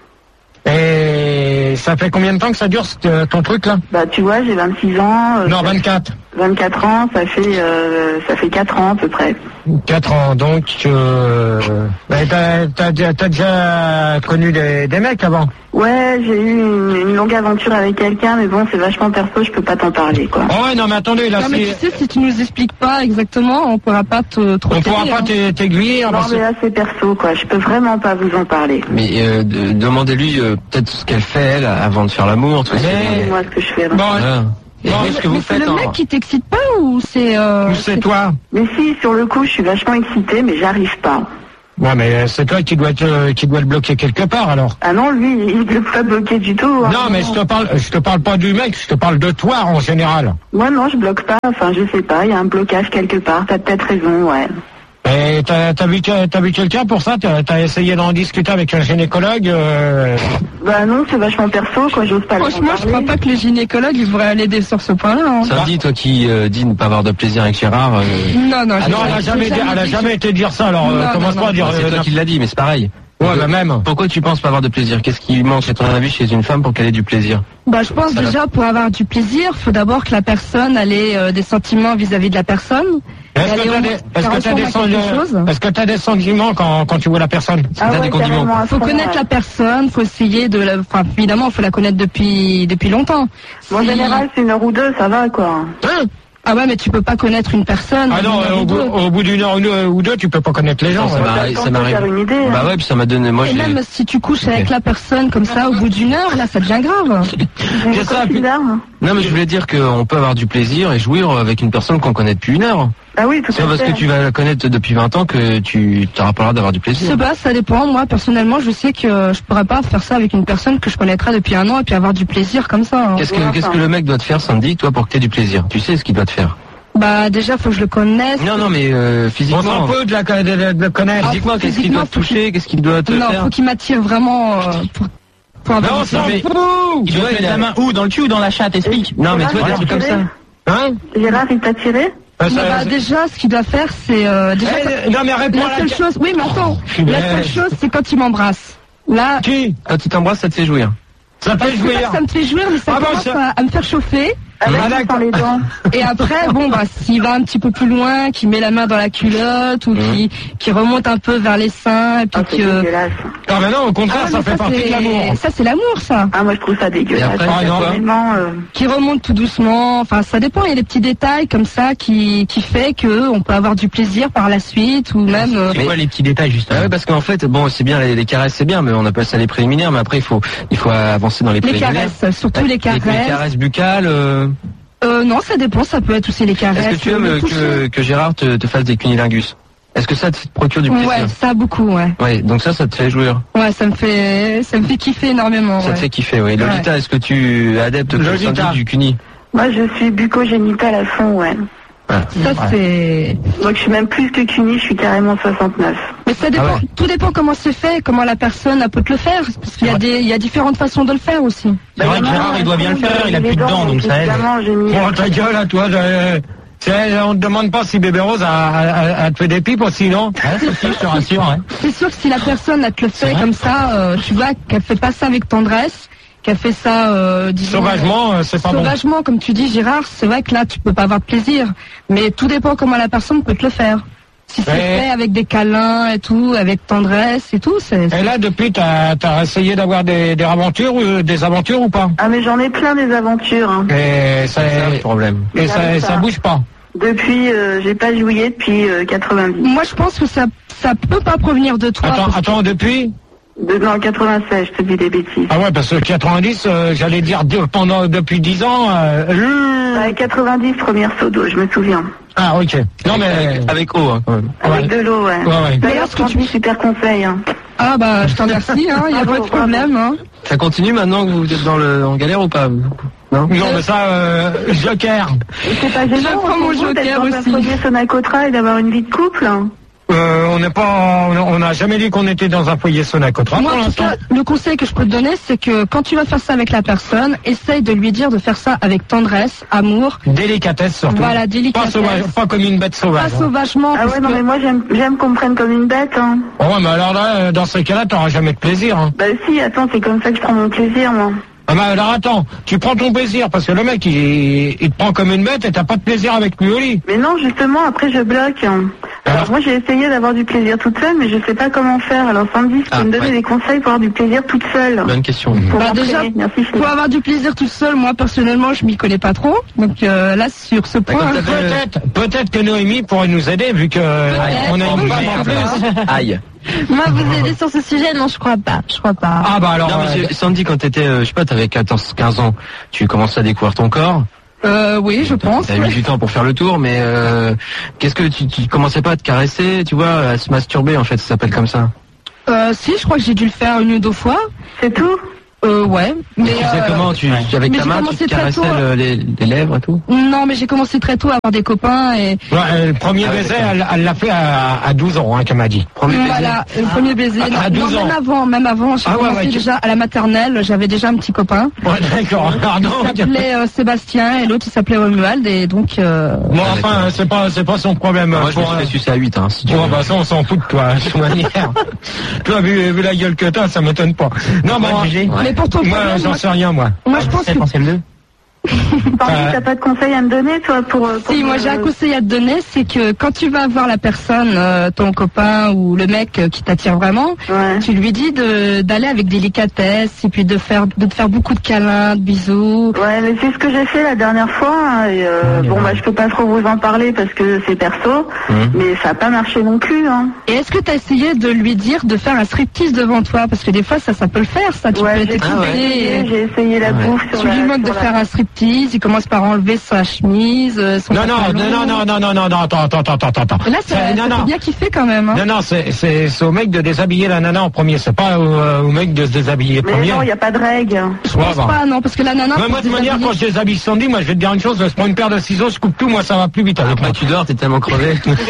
Et ça fait combien de temps que ça dure, ce- ton truc là? Bah, tu vois, j'ai vingt-six ans. euh, Non, ça- vingt-quatre. vingt-quatre ans, ça fait, euh, ça fait quatre ans à peu près. quatre ans, donc... Euh, bah, t'as, t'as, déjà- t'as déjà connu des, des mecs avant? Ouais, j'ai eu une, une longue aventure avec quelqu'un, mais bon, c'est vachement perso, je peux pas t'en parler, quoi. Oh ouais, non, mais attendez, là, Non, mais c'est... tu sais, si tu nous expliques pas exactement, on pourra pas te trop On pourra t'aider, pas hein. t'ai- t'aiguiller. Non, parce mais que- là, c'est perso, quoi. Je peux vraiment pas vous en parler. Mais euh, de- demandez-lui euh, peut-être ce qu'elle fait, elle, avant de faire l'amour. Tu vois, Mais- c'est- Moi, ce que je fais. Bon, Voilà. Et Bon, vous, ce que Mais vous c'est faites le en... mec qui t'excite pas ou c'est... Euh, ou c'est toi? Mais si, sur le coup, je suis vachement excitée, mais j'arrive pas. Ouais, mais c'est toi qui dois te, qui dois le bloquer quelque part, alors. Ah non, lui, il ne peut pas bloquer du tout. Hein. Non, mais je te parle, je te parle pas du mec, je te parle de toi en général. Moi, non, je bloque pas. Enfin, je sais pas, il y a un blocage quelque part. T'as peut-être raison, ouais. Et t'as, t'as vu, t'as vu quelqu'un pour ça? T'as, t'as essayé d'en discuter avec un gynécologue euh... Bah non, c'est vachement perso, quoi, j'ose pas le Franchement, je crois pas que les gynécologues, ils devraient l'aider sur ce point-là. Hein. Ça dit, toi qui euh, dis ne pas avoir de plaisir avec Gérard. Euh... Non, non, ah non, elle a jamais, dit, elle a jamais été dire ça, alors euh, non, commence non, pas à dire... C'est euh, toi qui l'as dit, mais c'est pareil. Ouais, Donc, bah même. Pourquoi tu penses pas avoir de plaisir? Qu'est-ce qui manque, à ton avis, chez une femme pour qu'elle ait du plaisir? Bah, je pense Ça déjà, pour avoir du plaisir, faut d'abord que la personne elle ait euh, des sentiments vis-à-vis de la personne. Est-ce que t'as des, est-ce que t'as des, sen- est-ce que t'as des sentiments quand, quand tu vois la personne? Ah T'as ouais, des condiments. carrément, à Faut fond, connaître ouais. la personne, faut essayer de la... Enfin, évidemment, faut la connaître depuis depuis longtemps. Bon, en Si- général, c'est une heure ou deux, ça va, quoi. Hein? Ah ouais, mais tu peux pas connaître une personne. Ah non, en une euh, heure au, ou bout, deux. au bout d'une heure ou deux, ou deux, tu peux pas connaître les gens. Ça ouais. m'arrive, T'as ça le temps de m'arrive. faire une idée, hein. Bah ouais, puis ça m'a donné, moi Et j'ai... même si tu couches avec la personne comme ça, au bout d'une heure, là, ça devient grave. C'est ça, puis- bizarre. hein. Non, mais je voulais dire qu'on peut avoir du plaisir et jouir avec une personne qu'on connaît depuis une heure. Ah oui, tout C'est pas à parce fait. que tu vas la connaître depuis vingt ans que tu t'auras pas l'air d'avoir du Je sais plaisir. pas, ça dépend. Moi, personnellement, je sais que je pourrais pas faire ça avec une personne que je connaîtrais depuis un an et puis avoir du plaisir comme ça. hein. Qu'est-ce que, Ouais, qu'est-ce enfin. que le mec doit te faire, Sandy, toi, pour que tu aies du plaisir? Tu sais ce qu'il doit te faire? Bah, déjà, faut que je le connaisse. Non, non, mais euh, On physiquement. s'en peut de, la, de, de, de le connaître. Ah, Physiquement, qu'est-ce qu'il physiquement, doit te faut qu'il- toucher? Qu'est-ce qu'il doit te Non, faire? faut qu'il m'attire vraiment euh, pour, pour avoir Non, on du s'en plaisir. fout. Il doit mettre la main où? Dans le cul ou dans la chatte? Explique. Non, mais toi, des Gérard, trucs comme ça. Hein? Gérard, il t'a tiré? Euh, Mais ça- bah, déjà, ce qu'il doit faire, c'est euh, déjà. Eh, non, mais réponds La à seule la... chose, oui, mais attends. Mais- La seule chose, c'est quand il m'embrasse. Là, Qui? Quand il t'embrasse, ça te fait jouir. Ça te fait c'est pas jouir. que ça me fait jouir, mais ça Ah bah, commence ça- à, à me faire chauffer. Avec Ah, ou d'accord. sans les dents. Et après, bon, bah, s'il va un petit peu plus loin, qu'il met la main dans la culotte ou qu'il qu'il remonte un peu vers les seins et puis Ah, c'est que. dégueulasse. Ah, mais non, au contraire, Ah, ça mais fait partie c'est- de l'amour. Ça, c'est l'amour, ça. Ah, moi, je trouve ça dégueulasse. Et après, Ah, non. Vraiment, euh, Qui remonte tout doucement. Enfin, ça dépend. Il y a des petits détails comme ça qui qui fait que on peut avoir du plaisir par la suite ou même. euh, C'est quoi les petits détails, justement? Ah ouais, parce qu'en fait, bon, c'est bien, les, les caresses, c'est bien, mais on appelle ça les préliminaires, mais après, il faut, il faut avancer dans les Les préliminaires. caresses, surtout les Les, caresses. les caresses buccales, euh... Euh, non, ça dépend. Ça peut être aussi les caresses. Est-ce que tu le aimes toucher. que, que Gérard te, te fasse des cunilingus? Est-ce que ça te procure du plaisir? Ouais, ça beaucoup, ouais. Ouais, donc ça, ça te fait jouir. Ouais, ça me fait, ça me fait kiffer énormément. Ça ouais. te fait kiffer, oui. Lolita, Ouais. est-ce que tu es adepte comme Lolita. Sandy du cuni? moi, je suis bucogénitale à fond, ouais. Voilà. Ça c'est. Donc, je suis même plus que cunie, je suis carrément soixante-neuf. Mais ça dépend. Ah ouais. Tout dépend comment c'est fait, comment la personne elle peut te le faire, parce qu'il y a des, il y a différentes façons de le faire aussi. Bah, vrai que Gérard, il doit bien le faire, il a plus de dents, donc ça aide. Évidemment, j'ai mis... Prends ta gueule à toi. de- C'est- On te demande pas si Bébé Rose a, a, a te fait des pipes aussi, non? Si, je te rassure. Hein. C'est sûr que si la personne elle te le fait comme ça, euh, tu vois qu'elle fait pas ça avec tendresse, qu'elle fait ça, euh, disons, Sauvagement, euh, c'est pas bon. sauvagement, comme tu dis, Gérard, c'est vrai que là tu peux pas avoir de plaisir. Mais tout dépend comment la personne peut te le faire. Si c'est Ouais. fait avec des câlins et tout, avec tendresse et tout, c'est. Et là, depuis, t'as as essayé d'avoir des, des aventures, ou des aventures ou pas? Ah, mais j'en ai plein des aventures, hein. Et ça, C'est ça le problème. et ça, J'arrive ça pas. bouge pas. Depuis, euh, j'ai pas joué depuis euh, quatre-vingt-dix. Moi, je pense que ça, ça peut pas provenir de toi. Attends, parce que- attends, depuis? De, non, quatre-vingt-seize, je te dis des bêtises. Ah ouais, parce que quatre-vingt-dix, euh, j'allais dire de- pendant depuis dix ans. Euh, euh, Ouais, quatre-vingt-dix, première seau d'eau, je me souviens. Ah ok. Non mais Avec, avec eau, hein, quand même. Avec Ouais. de l'eau, ouais. Ouais, ouais. D'ailleurs, ce que tu dis, super conseil, hein. Ah bah, je t'en remercie, hein, il y a Bravo, pas de problème. Hein. Ça continue maintenant que vous êtes dans le, en galère ou pas? Non? non mais ça, euh, Joker. Et c'est pas gênant, Je prends on mon s'en fout d'être joker dans un aussi. foyer Sonacotra et d'avoir une vie de couple, hein. Euh, on n'est pas, on on n'a jamais dit qu'on était dans un foyer Sonacotra Moi, pour en tout l'instant. cas, le conseil que je peux te donner, c'est que quand tu vas faire ça avec la personne, essaye de lui dire de faire ça avec tendresse, amour, Délicatesse surtout. voilà, Pas, délicatesse, sauvage, pas comme une bête pas sauvage. hein. sauvagement. Ah parce ouais, non, que- mais moi, j'aime, j'aime qu'on me prenne comme une bête, hein. Oh, ouais, mais alors là, euh, dans ces cas-là, t'auras jamais de plaisir. Hein. Bah si, attends, c'est comme ça que je prends mon plaisir, moi. Ah bah alors attends, tu prends ton plaisir parce que le mec il, il te prend comme une bête et t'as pas de plaisir avec lui au lit. Mais non, justement, après, je bloque, hein. Alors, Alors moi, j'ai essayé d'avoir du plaisir toute seule, mais je sais pas comment faire. Alors, Sandy, tu peux Ah, me donner ouais. des conseils pour avoir du plaisir toute seule? Bonne question. Pour Bah, m'entraîner. déjà, Merci, Philippe. Pour avoir du plaisir tout seul, moi personnellement, je m'y connais pas trop. Donc euh, là, sur ce point, comme t'as fait- Peut-être, peut-être que Noémie pourrait nous aider vu que euh, on a Oh, une femme en merde. plus. Aïe. Moi, vous aider sur ce sujet? Non, je crois pas. Je crois pas. Ah bah alors. Non, mais euh, j'ai- Sandy, quand t'étais, euh, je sais pas, t'avais quatorze, quinze ans, tu commençais à découvrir ton corps. Euh, oui, je pense. T'as mis du temps pour faire le tour, mais euh, qu'est-ce que tu, tu commençais pas à te caresser, tu vois, à se masturber en fait, ça s'appelle comme ça. Euh, si, je crois que j'ai dû le faire une ou deux fois. C'est tout? Euh, ouais. Mais tu faisais euh, comment tu, tu avec mais ta j'ai main, tu commencé te très caressais tôt. le- les, les lèvres et tout. Non, mais j'ai commencé très tôt à avoir des copains et Ouais, euh, le premier Ah ouais, baiser, d'accord. elle elle l'a fait à, à douze ans, hein, qu'elle m'a dit. Premier baiser. voilà, le premier baiser. À- Non, à douze non, même ans. avant, même avant, j'ai Ah ouais, commencé ouais, tu- déjà à la maternelle, j'avais déjà un petit copain. Ouais, d'accord. Pardon. Il s'appelait euh, Sébastien et l'autre il s'appelait Romuald et donc euh, Bon, enfin, c'est pas, c'est pas son problème. Moi, je me Pour, suis fait sucer à huit, hein, si tu Bon, veux. bah ça, on s'en fout de toi, de toute manière. Toi, vu, vu la gueule que t'as, ça m'étonne pas. Non, bon, mais pour ton moi, problème, j'en moi, sais rien, moi. moi je pense que Pardon, Euh, t'as pas de conseils à me donner, toi, pour... pour si, moi me- j'ai un conseil à te donner, c'est que quand tu vas voir la personne, euh, ton copain ou le mec euh, qui t'attire vraiment, Ouais. tu lui dis de d'aller avec délicatesse et puis de faire de te faire beaucoup de câlins, de bisous. Ouais, mais c'est ce que j'ai fait la dernière fois. hein, et euh, bon, bah, je peux pas trop vous en parler parce que c'est perso, Hum. mais ça a pas marché non plus. Hein. Et est-ce que tu as essayé de lui dire de faire un striptease devant toi? Parce que des fois ça ça peut le faire, ça. Tu Ouais, peux j'ai t'exciter Ah ouais. essayé, et j'ai essayé la Ah ouais. bouffe sur tu la... lui demandes de sur la- faire un striptease, il commence par enlever sa chemise, euh, son Non, non, pantalon. non, non, non, non, non, non, attends, attends, attends, attends, attends. Et là, ça, C'est- ça non, fait non. bien kiffer quand même. Hein. Non, non, c'est, c'est, c'est au mec de déshabiller la nana en premier, c'est pas au, euh, au mec de se déshabiller Mais premier. non, il n'y a pas de règle. Je pense pas, non, parce que la nana. Ouais, faut moi, de se manière, déshabiller. quand je déshabille Sandy, moi, je vais te dire une chose, je prends une paire de ciseaux, je coupe tout, moi, ça va plus vite avec moi. Après, tu dors, t'es tellement crevé.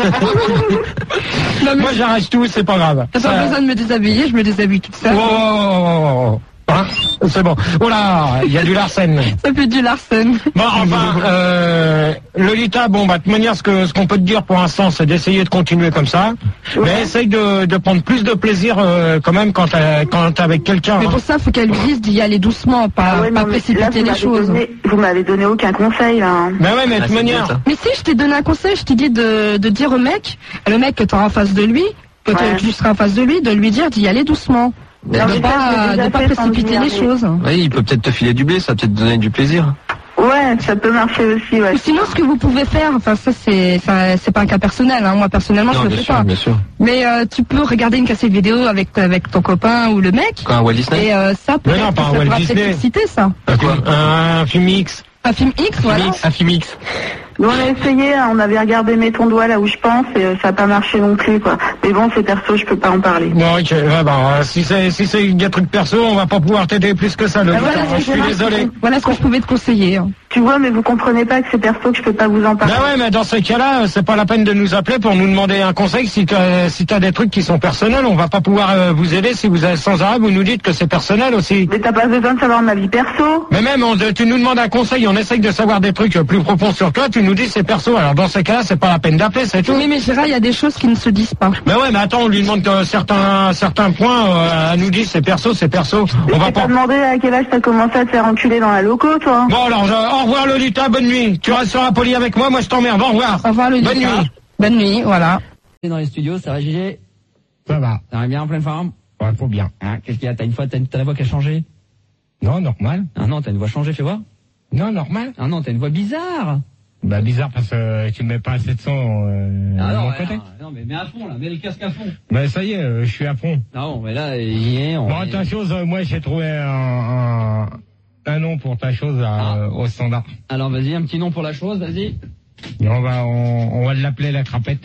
Non, mais Moi, j'arrête tout, c'est pas grave. t'as pas Ça- besoin de me déshabiller, je me déshabille toute seule. Oh, oh, oh, oh, oh. Hein, c'est bon. Oh là, il y a du Larsen. Ça fait du Larsen. Bon, enfin, euh, Lolita, bon, bah, de toute manière, ce que, ce qu'on peut te dire pour l'instant, c'est d'essayer de continuer comme ça. Mais essaye de, de prendre plus de plaisir, euh, quand même, quand t'es, quand t'es avec quelqu'un. Mais hein. pour ça, faut qu'elle lui dise d'y aller doucement, pas, Ah ouais, pas non, mais là, précipiter vous les m'avez choses. donné- vous m'avez donné aucun conseil, là. hein. Mais ouais, mais de Ah, toute c'est bien, manière. ça. Mais si, je t'ai donné un conseil, je t'ai dit de, de dire au mec, le mec que t'auras en face de lui, que tu- Ouais. tu seras en face de lui, de lui dire d'y aller doucement. Non, De mais ça, je l'ai pas, déjà de pas fait sans précipiter lui les dire, choses. Oui, il peut peut-être te filer du blé, ça va peut-être te donner du plaisir. Ouais, ça peut marcher aussi, ouais. Ou sinon, ce que vous pouvez faire, enfin ça c'est ça, c'est pas un cas personnel, hein. Moi personnellement Non, je le bien fais sûr, pas. bien sûr. Mais euh, tu peux regarder une cassette vidéo avec avec ton copain ou le mec. Quoi, un Walt Disney? Et euh, ça peut Mais non, être- pas un ça Walt pourra Disney. peut-être exciter ça. Un, film- un film X. Un film X, voilà. Un film X. Nous, on a essayé, hein, on avait regardé Mets ton doigt là où je pense, et euh, ça n'a pas marché non plus, quoi. Mais bon, c'est perso, je peux pas en parler. Bon, ok, ouais, bah, euh, si c'est, si c'est des trucs perso, on va pas pouvoir t'aider plus que ça, Lolita. Ah, voilà, je c'est suis dommage. désolé. Voilà ce que je pouvais te conseiller. hein. Tu vois, mais vous comprenez pas que c'est perso, que je peux pas vous en parler. Ben ouais, mais dans ce cas-là, euh, c'est pas la peine de nous appeler pour nous demander un conseil. Si t'as, si t'as des trucs qui sont personnels, on va pas pouvoir euh, vous aider. Si vous avez sans arrêt, vous nous dites que c'est personnel aussi. Mais t'as pas besoin de savoir ma vie perso. Mais même, on- tu nous demandes un conseil, on essaye de savoir des trucs euh, plus profonds sur toi, tu nous dis c'est perso. Alors dans ce cas-là, c'est pas la peine d'appeler, c'est tout. Oui, mais Gérard, il y a des choses qui ne se disent pas. Mais ouais, mais attends, on lui demande euh, certains, certains points, euh, elle nous dit c'est perso, c'est perso. Mais On je va t'ai pas. pas demandé à quel âge t'as commencé à te faire enculer dans la loco, toi. Bon alors, je- au revoir Lolita, bonne nuit. Tu resteras poli avec moi, moi je t'emmerde. Au revoir. Au revoir le Bonne Lisa. nuit. Bonne nuit, voilà. Dans les studios, ça va, Gégé? Ça va. Ça va bien en pleine forme? Ouais, faut bien. Hein, qu'est-ce qu'il y a? T'as une fois, t'as, une- t'as la voix qui a changé? Non, normal. Ah non, t'as une voix changée, fais voir. Non, normal. Ah non, t'as une voix bizarre. Bah bizarre parce que euh, tu mets pas assez de son euh, Ah de non, mon ouais, côté. non, non, mais mets à fond, là, mets le casque à fond. Bah ça y est, euh, je suis à fond. Ah bon, mais là, il est, on... Bon, ta chose, euh, moi j'ai trouvé un, un, un nom pour ta chose à, Ah. euh, au standard. Alors vas-y, un petit nom pour la chose, vas-y. Et on va on, on va l'appeler la crapette.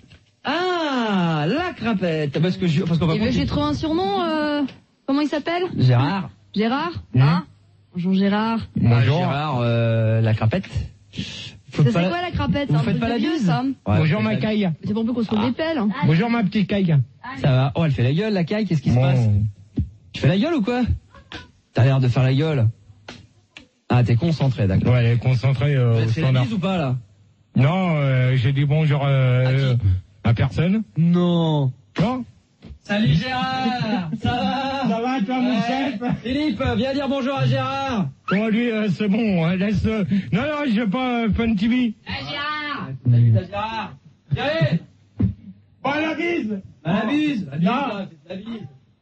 Ah, la crapette. Parce que je, parce qu'on va Et ben, continuer. j'ai trouvé un surnom, euh, comment il s'appelle? Gérard. Gérard? Mmh. Ah, bonjour Gérard. Bonjour. Gérard, euh, la crapette. Faut Ça pas c'est la- quoi la crapette? Vous C'est un faites truc pas de la vieux, bise ça. Ouais, Bonjour faites ma la- caille. C'est pour peu qu'on se trouve des pelles. Bonjour ma petite caille. Ça va. Oh, elle fait la gueule, la caille, qu'est-ce qui se Bon. passe? Tu fais la gueule ou quoi? T'as l'air de faire la gueule. Ah, t'es concentré, d'accord. Ouais, concentré euh, Vous au avez fait la standard. bise ou pas, là? Non, euh, j'ai dit bonjour euh, À qui euh, à personne. Non. Non. Salut Gérard. Ça va? Ça va toi mon Ouais. chef? Philippe, viens dire bonjour à Gérard. Bon lui euh, c'est bon, hein, laisse. euh, Non non, je veux pas euh, Fun T V. Salut Gérard. Viens allez. Bon la bise. À la bise. La bise, Non. là, c'est la bise.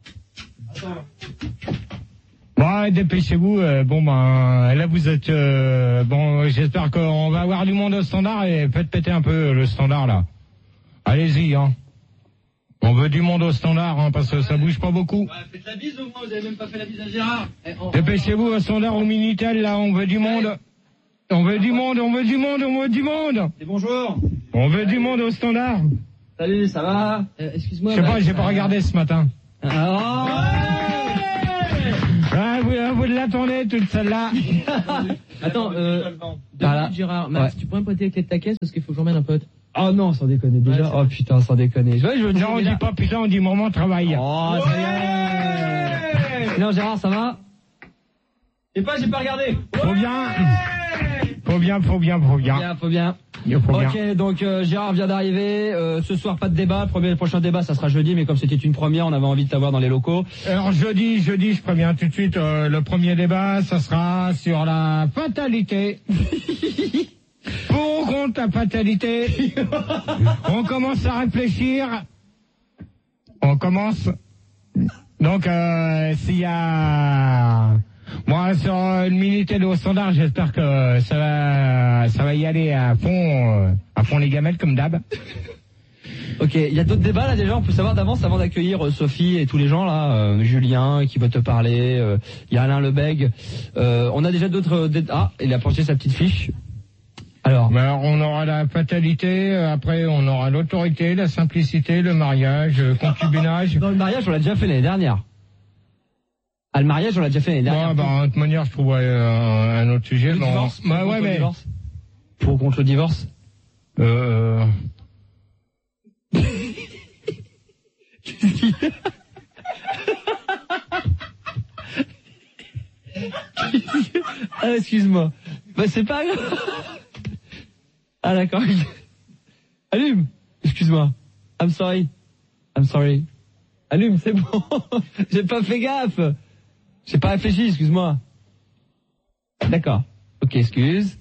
Attends. Bon, ouais, dépêchez-vous. euh, bon, ben, là, vous êtes... euh, bon, j'espère qu'on va avoir du monde au standard et faites péter un peu le standard, là. Allez-y, hein. On veut du monde au standard, hein, parce que ça bouge pas beaucoup. Ouais, faites la bise au moins, vous avez même pas fait la bise à Gérard. Eh, on- Dépêchez-vous au standard, au Minitel, là, on veut du monde. On veut du monde, on veut du monde, on veut du monde. Et bonjour. On veut du monde au standard. Salut, ça va Euh, Excuse-moi. Je sais bah, pas, j'ai pas regardé ce matin. Ah, Ah, vous, vous l'attendez toute celle-là. Attends, euh, Voilà. Gérard, Ouais. tu pourrais me prêter les clés de ta caisse parce qu'il faut que j'emmène un pote. Oh non, sans déconner déjà. Ouais, c'est Oh putain, sans déconner. Je, je, Non, on dit pas putain, on dit moment travail. Oh, ça y est. Non, Gérard, ça va? Je sais pas, j'ai pas regardé. Faut bien. Faut bien, faut bien, faut bien. Bien, faut bien. Il faut bien. Ok, donc euh, Gérard vient d'arriver. Euh, ce soir, pas de débat. Le, premier, le prochain débat, ça sera jeudi, mais comme c'était une première, on avait envie de t'avoir dans les locaux. Alors jeudi, jeudi, je préviens tout de suite, euh, le premier débat, ça sera sur la fatalité. Pour ou contre la fatalité. On commence à réfléchir. On commence. Donc, euh, s'il y a... Moi, sur une minute de au standard, j'espère que ça va, ça va y aller à fond, euh, à fond les gamelles comme d'hab. Ok, il y a d'autres débats là déjà, on peut savoir d'avance avant d'accueillir euh, Sophie et tous les gens là, euh, Julien qui veut te parler, euh, il y a Alain Lebègue, euh, on a déjà d'autres... Euh, dé- ah, il a penché sa petite fiche. Alors, Mais alors, on aura la fatalité, euh, après on aura l'autorité, la simplicité, le mariage, le concubinage. dans le mariage, on l'a déjà fait l'année dernière. Ah, le mariage, on l'a déjà fait l'année dernière. Bon, bah, de toute manière, je trouverai euh, un autre sujet. Le Bon, divorce, bah, pour ou ouais, contre le mais, divorce Pour ou contre le divorce euh, Ah, excuse-moi. Bah, c'est pas grave. Ah, d'accord. Allume. Excuse-moi. I'm sorry. I'm sorry. Allume, c'est bon. J'ai pas fait gaffe. J'ai pas réfléchi, excuse-moi. D'accord. Ok, excuse.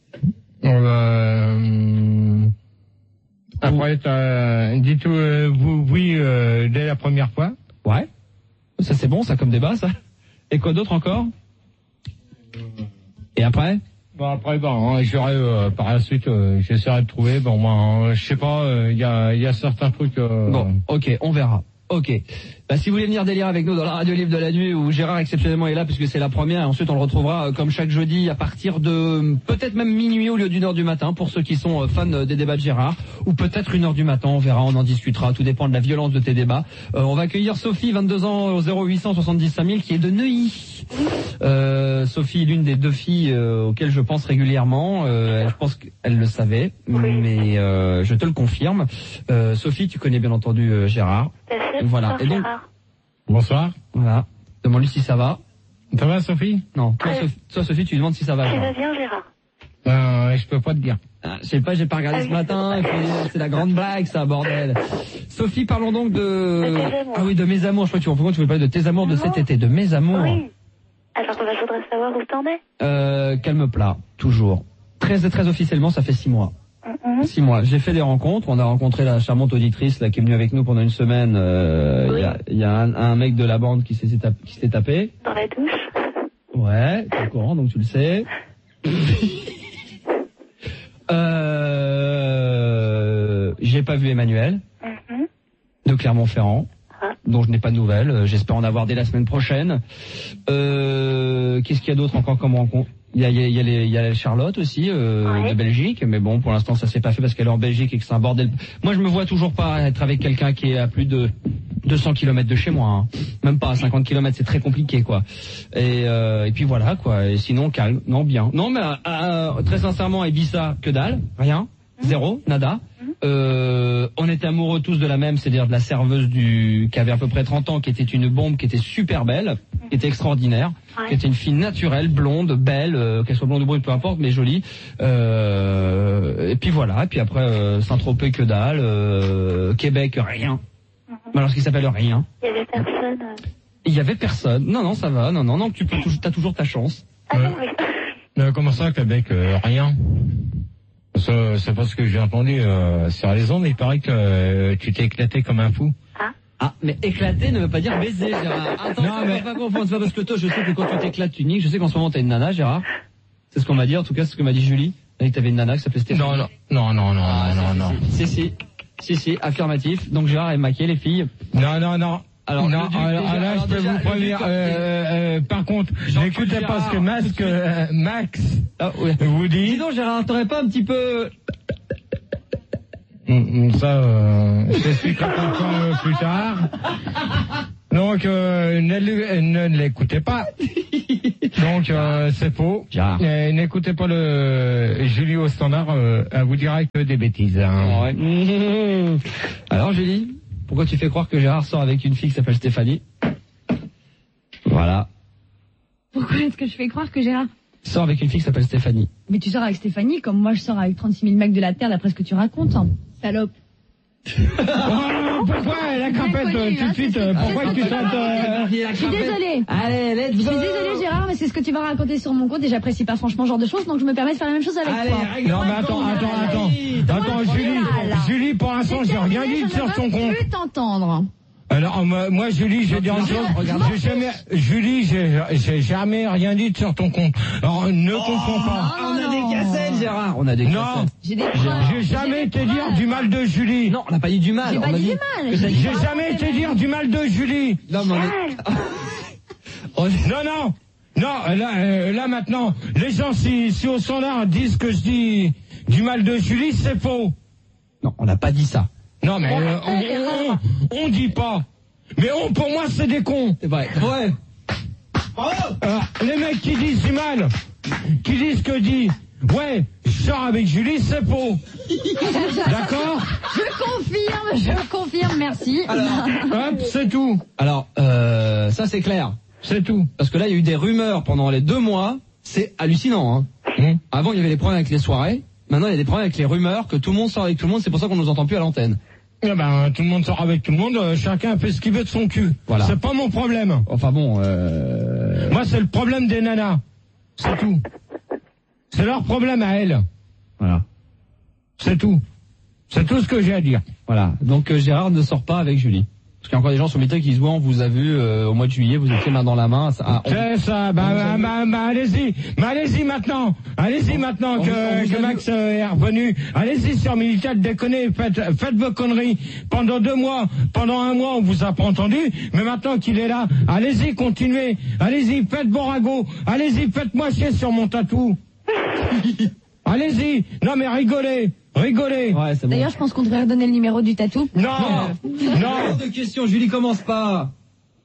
euh, après, t'as dit tout, euh, vous, oui, euh, dès la première fois. Ouais. Ça, c'est bon, ça, comme débat, ça. Et quoi d'autre encore? Et après? Bon, après, bon, hein, j'aurai, euh, par la suite, euh, j'essaierai de trouver, bon, moi, euh, je sais pas, il euh, y a, y a certains trucs, euh, Bon, ok, on verra. Ok. Bah, si vous voulez venir délire avec nous dans la radio libre de la nuit où Gérard exceptionnellement est là puisque c'est la première et ensuite on le retrouvera euh, comme chaque jeudi à partir de euh, peut-être même minuit au lieu d'une heure du matin pour ceux qui sont euh, fans euh, des débats de Gérard ou peut-être une heure du matin, on verra, on en discutera, tout dépend de la violence de tes débats. Euh, on va accueillir Sophie, vingt-deux ans, au zéro huit cent soixante-dix cinq mille qui est de Neuilly. Euh, Sophie est l'une des deux filles euh, auxquelles je pense régulièrement. Euh, je pense qu'elle le savait, mais euh, je te le confirme. Euh, Sophie, tu connais bien entendu euh, Gérard. Voilà. Et donc, bonsoir. voilà. Demande-lui si ça va. Ça va, Sophie? Non. Toi, Sophie, toi, Sophie, tu lui demandes si ça va. Ça Gérard. va bien, Gérard. Euh, je peux pas te dire. Ah, je sais pas, j'ai pas regardé Ah ce oui, matin. c'est il faut- C'est la grande blague, ça, bordel. Sophie, parlons donc de. De tes amours. Ah oui, de mes amours. Je crois que tu comprends, tu veux parler de tes amours de Non. cet été, de mes amours. Oui. Alors, bah, je voudrais savoir où t'en es. Euh, calme plat, toujours. Très, très officiellement, ça fait six mois. Mhm. Six mois. J'ai fait des rencontres. On a rencontré la charmante auditrice là qui est venue avec nous pendant une semaine. Euh, Il Oui. y a, il y a un, un mec de la bande qui s'est tapé, qui s'est tapé. Dans la douche. Ouais, t'es au courant, donc tu le sais. euh, j'ai pas vu Emmanuel Mhm. de Clermont-Ferrand, Ah. dont je n'ai pas de nouvelles. Euh, J'espère en avoir dès la semaine prochaine. Euh, Qu'est-ce qu'il y a d'autre encore comme rencontre? Il y a, il y a, il y a, les- il y a Charlotte aussi euh, Ouais. de Belgique, mais bon, pour l'instant ça s'est pas fait parce qu'elle est en Belgique et que c'est un bordel. Moi, je me vois toujours pas être avec quelqu'un qui est à plus de deux cents kilomètres de chez moi, hein. Même pas à cinquante kilomètres, c'est très compliqué, quoi. Et, euh, et puis voilà, quoi. Et sinon, calme, non, bien. Non, mais euh, euh, très sincèrement, Ibiza, que dalle, rien, zéro, nada. Euh, on était amoureux tous de la même, c'est-à-dire de la serveuse du qui avait à peu près trente ans, qui était une bombe, qui était super belle, qui était extraordinaire, Ouais. qui était une fille naturelle, blonde, belle, euh, qu'elle soit blonde ou brune, peu importe, mais jolie. Euh, et puis voilà, et puis après euh, Saint-Tropez, que dalle, euh, Québec, rien. Alors ce qui s'appelle rien. Il y avait personne. euh. Il y avait personne. Non, non, ça va. Non, non, non. Tu peux toujours, t'as toujours ta chance. Ah non, oui. Euh, comment ça, Québec, euh, rien? Ça, c'est pas ce que j'ai entendu euh, sur les ondes. Il paraît que euh, tu t'es éclaté comme un fou. Ah, mais éclater ne veut pas dire baiser, Gérard. Attends, Non, ça, mais- faut pas confondre. C'est pas parce que toi, je sais que quand tu t'éclates, tu niques. Je sais qu'en ce moment, t'as une nana, Gérard. C'est ce qu'on m'a dit. En tout cas, c'est ce que m'a dit Julie. Elle a dit que t'avais une nana qui s'appelait Stéphanie. Non, non, non, non, non, Ah, non, si, non, si, si, si, si, si, affirmatif. Donc Gérard est maquillé, les filles. non, non, non. Alors, non, le duc, alors, déjà, là, alors je peux déjà, vous le prévenir. duc, Euh, euh, par contre, Jean-Claude n'écoutez pas Gérard, ce que Masque, euh, Max Ah, ouais. vous dit. Dis donc, Gérard, t'aurais pas un petit peu... Mm, Ça, euh, je t'expliquerai pourquoi euh, plus tard. Donc, euh, ne, l- ne l'écoutez pas. Donc, euh, c'est faux. Gérard. Et n'écoutez pas le Julie au standard, euh, elle vous dira que des bêtises. Hein. Ouais. Alors, Julie, pourquoi tu fais croire que Gérard sort avec une fille qui s'appelle Stéphanie? Voilà. Pourquoi est-ce que je fais croire que Gérard... Sort avec une fille qui s'appelle Stéphanie. Mais tu sors avec Stéphanie comme moi je sors avec trente-six mille mecs de la Terre d'après ce que tu racontes. Hein. Salope. Oh, pourquoi la crapette Bien euh, connu, tout hein, de suite c'est- euh, c'est- Pourquoi c'est- tu chantes euh, Je suis désolée. Allez, let's Je go. suis désolée Gérard, mais c'est ce que tu vas raconter sur mon compte et j'apprécie pas franchement ce genre de choses, donc je me permets de faire la même chose avec Allez, toi. règle-moi Non mais le attends, compte, attends, allez. attends. Attends, Julie, Voilà. Julie, pour l'instant, j'ai rien dit sur son compte. Je veux t'entendre. Alors moi, moi, Julie, je vais dire une chose. J'ai jamais, Julie, j'ai j'ai jamais rien dit sur ton compte. Alors ne confonds pas. On a des cassettes, Gérard. On a des Non, cassettes. J'ai des preuves. j'ai jamais été dire du mal de Julie. Non, on n'a pas dit du mal. J'ai on pas a dit dit du mal. que J'ai jamais été dire du mal de Julie. Non, mais on est... On est- Non, non, non. Là, euh, là maintenant, les gens si, si au standard disent que je dis du mal de Julie, c'est faux. Non, on n'a pas dit ça. Non mais euh, on, on, on dit pas. Mais on, pour moi, c'est des cons. C'est vrai. Ouais. Alors, les mecs qui disent du mal, qui disent que dit, ouais, je sors avec Julie, c'est faux. D'accord? Je confirme, je confirme, merci. Hop, c'est tout. Alors, euh, ça c'est clair. C'est tout. Parce que là, il y a eu des rumeurs pendant les deux mois. C'est hallucinant. Hein. Hum. Avant, il y avait des problèmes avec les soirées. Maintenant, il y a des problèmes avec les rumeurs que tout le monde sort avec tout le monde. C'est pour ça qu'on nous entend plus à l'antenne. Eh ben, tout le monde sort avec tout le monde, euh, chacun fait ce qu'il veut de son cul. Voilà. C'est pas mon problème. Enfin bon, euh... Moi, c'est le problème des nanas. C'est tout. C'est leur problème à elles. voilà. C'est tout. C'est tout ce que j'ai à dire. Voilà. Donc euh, Gérard ne sort pas avec Julie. Parce qu'il y a encore des gens sur Twitter qui disent ouais, on vous a vu euh, au mois de juillet, vous étiez main dans la main. Ça, ah, on- C'est ça, bah, bah, bah, bah, allez-y, bah, allez-y maintenant, allez-y maintenant on- que, on vous que a Max euh, est revenu, allez-y sur Milital, déconnez, faites, faites vos conneries. Pendant deux mois, pendant un mois, on vous a pas entendu, mais maintenant qu'il est là, allez-y, continuez, allez-y, faites vos ragots, allez-y, faites-moi chier sur mon tatou. Allez-y, non mais rigolez, rigolez. Ouais, c'est bon. D'ailleurs, je pense qu'on devrait redonner le numéro du tatou. Non, Non, non, de questions, Julie commence pas.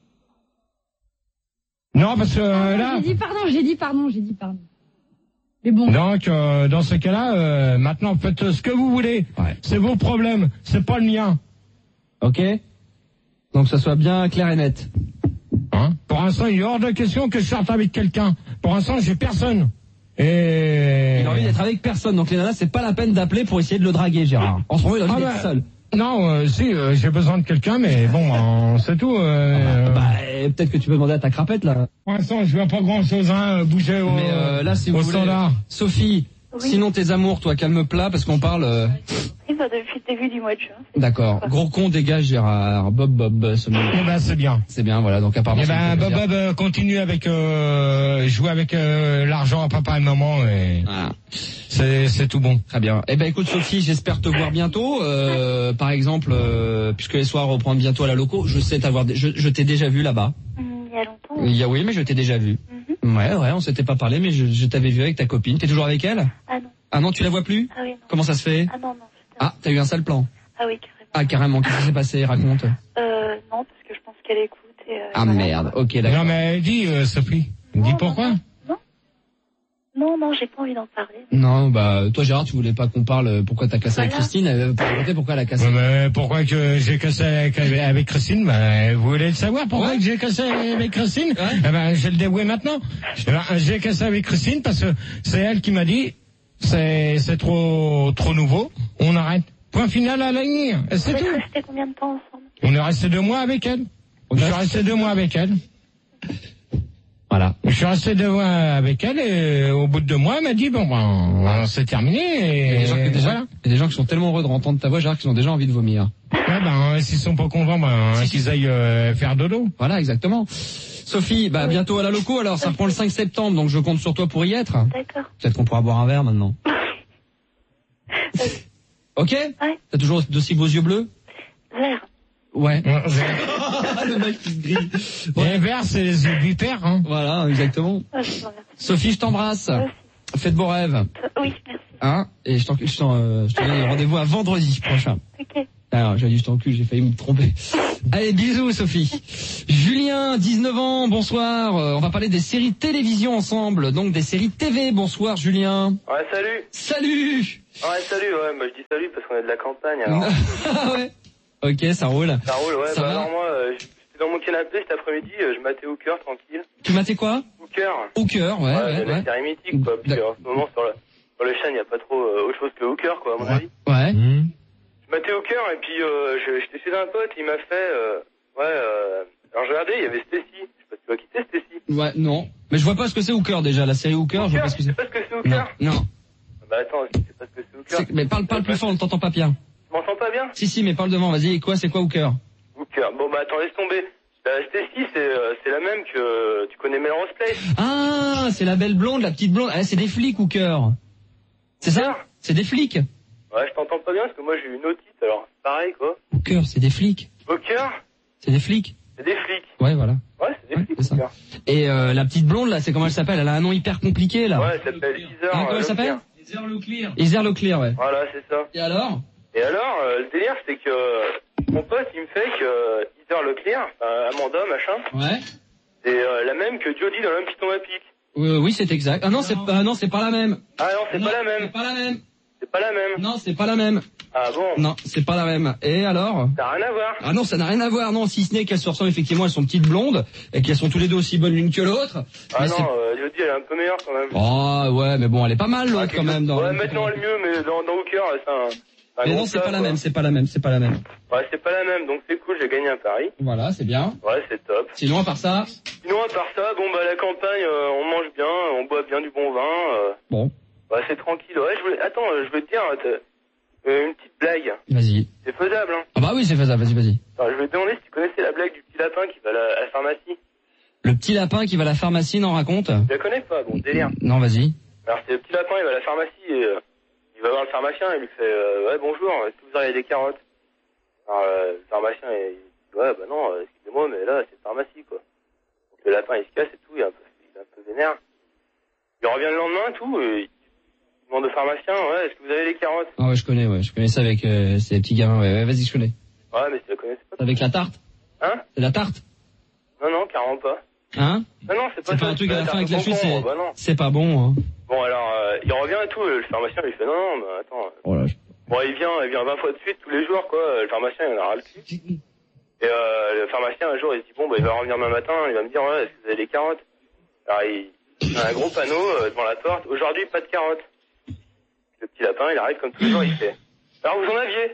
non, parce que euh, Pardon, là... J'ai dit pardon, j'ai dit pardon, j'ai dit pardon. Mais bon. Donc, euh, dans ce cas-là, euh, maintenant, faites ce que vous voulez. Ouais. C'est vos problèmes, c'est pas le mien. Ok. Donc que ça soit bien clair et net. Hein? Pour l'instant, il est hors de question que je sorte avec quelqu'un. Pour l'instant, j'ai personne. Et... Il a envie d'être avec personne. Donc les nanas, c'est pas la peine d'appeler pour essayer de le draguer, Gérard. En ce moment, il a envie Ah d'être bah, seul. Non, euh, si, euh, j'ai besoin de quelqu'un, mais bon, euh, c'est tout. Euh, Bah, euh, peut-être que tu peux demander à ta crapette là. Pour l'instant, je vois pas grand-chose, hein, bouger au, Mais euh, là, si vous au voulez, standard. Sophie. Sinon tes amours, toi, calme plat parce qu'on parle. euh, Oui, bah, depuis le début du mois de juin. D'accord. Gros con, dégage, Gérard. Bob, Bob, ce moment. Eh ben, c'est bien. C'est bien, voilà. Donc apparemment. Eh ça me ben, fait Bob, plaisir. Bob, euh, continue avec, euh, jouer avec euh, l'argent à papa et maman, et Voilà. c'est, c'est tout bon. Très bien. Eh ben écoute Sophie, j'espère te voir bientôt. Euh, par exemple, euh, puisque les soirs reprennent bientôt à la loco, je sais t'avoir, je, je t'ai déjà vu là-bas. Hum, il y a longtemps. Il y a oui, mais je t'ai déjà vu. Ouais, ouais, on s'était pas parlé, mais je, je t'avais vu avec ta copine. T'es toujours avec elle? Ah non. Ah non, tu la vois plus? Ah oui, non. Comment ça se fait? Ah non, non. c'est Ah, t'as eu un sale plan. Ah oui, carrément. Ah carrément. Qu'est-ce qui s'est passé? Raconte. Euh, non, parce que je pense qu'elle écoute et... Euh, Ah voilà. merde. Ok, d'accord. Non, mais dis, euh, Sophie, dis Non, pourquoi? Non, non, non, j'ai pas envie d'en parler. Non, bah toi Gérard, tu voulais pas qu'on parle euh, pourquoi t'as cassé avec Voilà. Christine, euh, pour raconter pourquoi elle a cassé. Ouais, mais pourquoi que j'ai cassé avec, avec Christine? Ben, vous voulez le savoir pourquoi Ouais. que j'ai cassé avec Christine? Ouais. Eh ben, je vais le dévouer maintenant. Eh ben, j'ai cassé avec Christine parce que c'est elle qui m'a dit, c'est, c'est trop, trop nouveau, on arrête. Point final à la ligne. Et c'est Vous tout. êtes restés combien de temps ensemble? On est resté deux mois avec elle. Je suis resté deux mois avec elle. Voilà. Je suis resté deux mois avec elle et au bout de deux mois, elle m'a dit, bon, ben, c'est terminé Il y a et des gens qui, déjà, voilà. il y a des gens qui sont tellement heureux de entendre ta voix, Gérard, qu'ils ont déjà envie de vomir. Ouais, ben, s'ils sont pas contents, ben, Si, si. qu'ils aillent euh, faire dodo. Voilà, exactement. Sophie, bah bientôt à la loco, alors ça reprend le cinq septembre, donc je compte sur toi pour y être. D'accord. Peut-être qu'on pourra boire un verre maintenant. Ok? Ouais. T'as toujours d'aussi beaux yeux bleus? Vert. Ouais. Le mec qui se grille. Les verts, c'est les yeux du père, hein. Voilà, exactement. Sophie, je t'embrasse. Faites beaux rêves. Oui, merci. Hein? Et je t'encule, je t'en, euh, je te donne rendez-vous à vendredi prochain. Ok. Alors, j'ai dit je t'encule, j'ai failli me tromper. Allez, bisous, Sophie. Julien, dix-neuf ans, bonsoir. Euh, on va parler des séries télévision ensemble, donc des séries T V. Bonsoir, Julien. Ouais, salut. Salut. Ouais, salut, ouais, moi je dis salut parce qu'on est de la campagne, alors. Ah ouais. Ok, ça roule. Ça roule, ouais, Ça bah va alors moi, euh, j'étais dans mon canapé cet après-midi, euh, je matais Hooker, tranquille. Tu matais quoi? Hooker. Hooker, ouais, ouais, ouais. ouais. La série mythique, quoi. Puis euh, en ce moment, sur, la, sur les chaînes, il n'y a pas trop euh, autre chose que Hooker, quoi, à mon avis. Ouais. Mmh. Je matais Hooker, et puis euh, je- j'étais chez un pote, il m'a fait, euh, ouais, euh, alors je regardais, il y avait Stacy. Je sais pas si tu vois qui c'est, Stacy. Ouais, non. Mais je vois pas ce que c'est Hooker déjà, la série Hooker, je vois pas ce que c'est. Tu sais pas ce que c'est Hooker? Non. Non. Bah attends, si tu sais pas ce que c'est Hooker. C'est- Mais parle, parle plus fort, on t'entend pas bien. Tu m'entends pas bien? Si, si, mais parle devant, vas-y, et quoi, c'est quoi Hooker? Hooker. Bon bah attends, laisse tomber. Euh, Stacy, c'est euh, c'est la même que tu connais Melrose Place. Ah, c'est la belle blonde, la petite blonde. Ah, c'est des flics, Hooker. C'est ça? C'est des flics. Ouais, je t'entends pas bien parce que moi j'ai une otite, alors c'est pareil quoi. Hooker, c'est des flics. Hooker, C'est des flics. c'est des flics. Ouais, voilà. Ouais, c'est des flics, c'est ça. Hooker. Et euh, la petite blonde, là, c'est comment elle s'appelle? Elle a un nom hyper compliqué, là. Ouais, elle s'appelle Heather. Ah, comment euh, elle s'appelle? Heather Leclerc. Heather Leclerc, ouais. Voilà, c'est ça. Et alors? Et alors, euh, le délire, c'est que euh, mon pote, il me fait que euh, Heather Leclerc, euh, Amanda, machin, Ouais. c'est euh, la même que Jodie dans L'homme qui tombe à pic. Euh, oui, c'est exact. Ah non, c'est pas, non, c'est pas la même. Ah non, c'est Non, pas la même. C'est pas la même. C'est pas la même. Non, c'est pas la même. Ah bon? Non, c'est pas la même. Et alors? Ça n'a rien à voir. Ah non, ça n'a rien à voir, non, si ce n'est qu'elles se ressemblent effectivement, elles sont petites blondes, et qu'elles sont tous les deux aussi bonnes l'une que l'autre. Ah Mais non, c'est- euh, Jodie, elle est un peu meilleure quand même. Ah ouais, mais bon, elle est pas mal l'autre quand même. Dans... Ouais, maintenant elle est mieux, mais dans, dans Hooker, c'est un... un Mais gros non, c'est plat, pas la quoi. même, c'est pas la même, c'est pas la même. Ouais, c'est pas la même, donc c'est cool, j'ai gagné un pari. Voilà, c'est bien. Ouais, c'est top. Sinon, à part ça, Sinon, à part ça, bon, bah, la campagne, euh, on mange bien, on boit bien du bon vin, euh, bon, bah, c'est tranquille. Ouais, je voulais, attends, euh, je veux te dire, t'as- euh, une petite blague. vas-y. C'est faisable, hein. Ah bah oui, c'est faisable, vas-y, vas-y. Alors, je vais te demander si tu connaissais la blague du petit lapin qui va à la, à la pharmacie. Le petit lapin qui va à la pharmacie, n'en raconte? Tu la connais pas? Bon, délire. Non, vas-y. Alors, c'est le petit lapin, il va à la pharmacie et euh, il va voir le pharmacien et il lui fait euh, ouais, bonjour, est-ce que vous auriez des carottes? Alors, euh, le pharmacien, il dit ouais, bah non, euh, excusez-moi, mais là, c'est pharmacie, quoi. Donc, le lapin, il se casse et tout, il est un peu, il est un peu vénère. Il revient le lendemain, tout, et il demande au pharmacien, ouais, est-ce que vous avez les carottes? Ah ouais, je connais, ouais, je connais ça avec euh, ces petits gamins, ouais, ouais, vas-y, je connais. Ouais, mais tu la connaissais pas. Avec la tarte? Hein? C'est la tarte? Non, non, carrément pas. Hein? Non, non, c'est pas C'est ça. pas un truc c'est à la la fin avec tarte la au chute, concombre, c'est, bah non. c'est pas bon, hein. Bon, alors, euh, il revient et tout, le pharmacien lui fait non, non, mais attends. Oh là, je- Bon, il vient, il vient vingt fois de suite tous les jours, quoi. Le pharmacien, il en a ras le cul. Et euh, le pharmacien, un jour, il se dit, bon, bah, il va revenir demain matin, il va me dire, ouais, est-ce que vous avez des carottes? Alors, il, il a un gros panneau euh, devant la porte, aujourd'hui, pas de carottes. Le petit lapin, il arrive comme tous les jours, il fait, alors vous en aviez?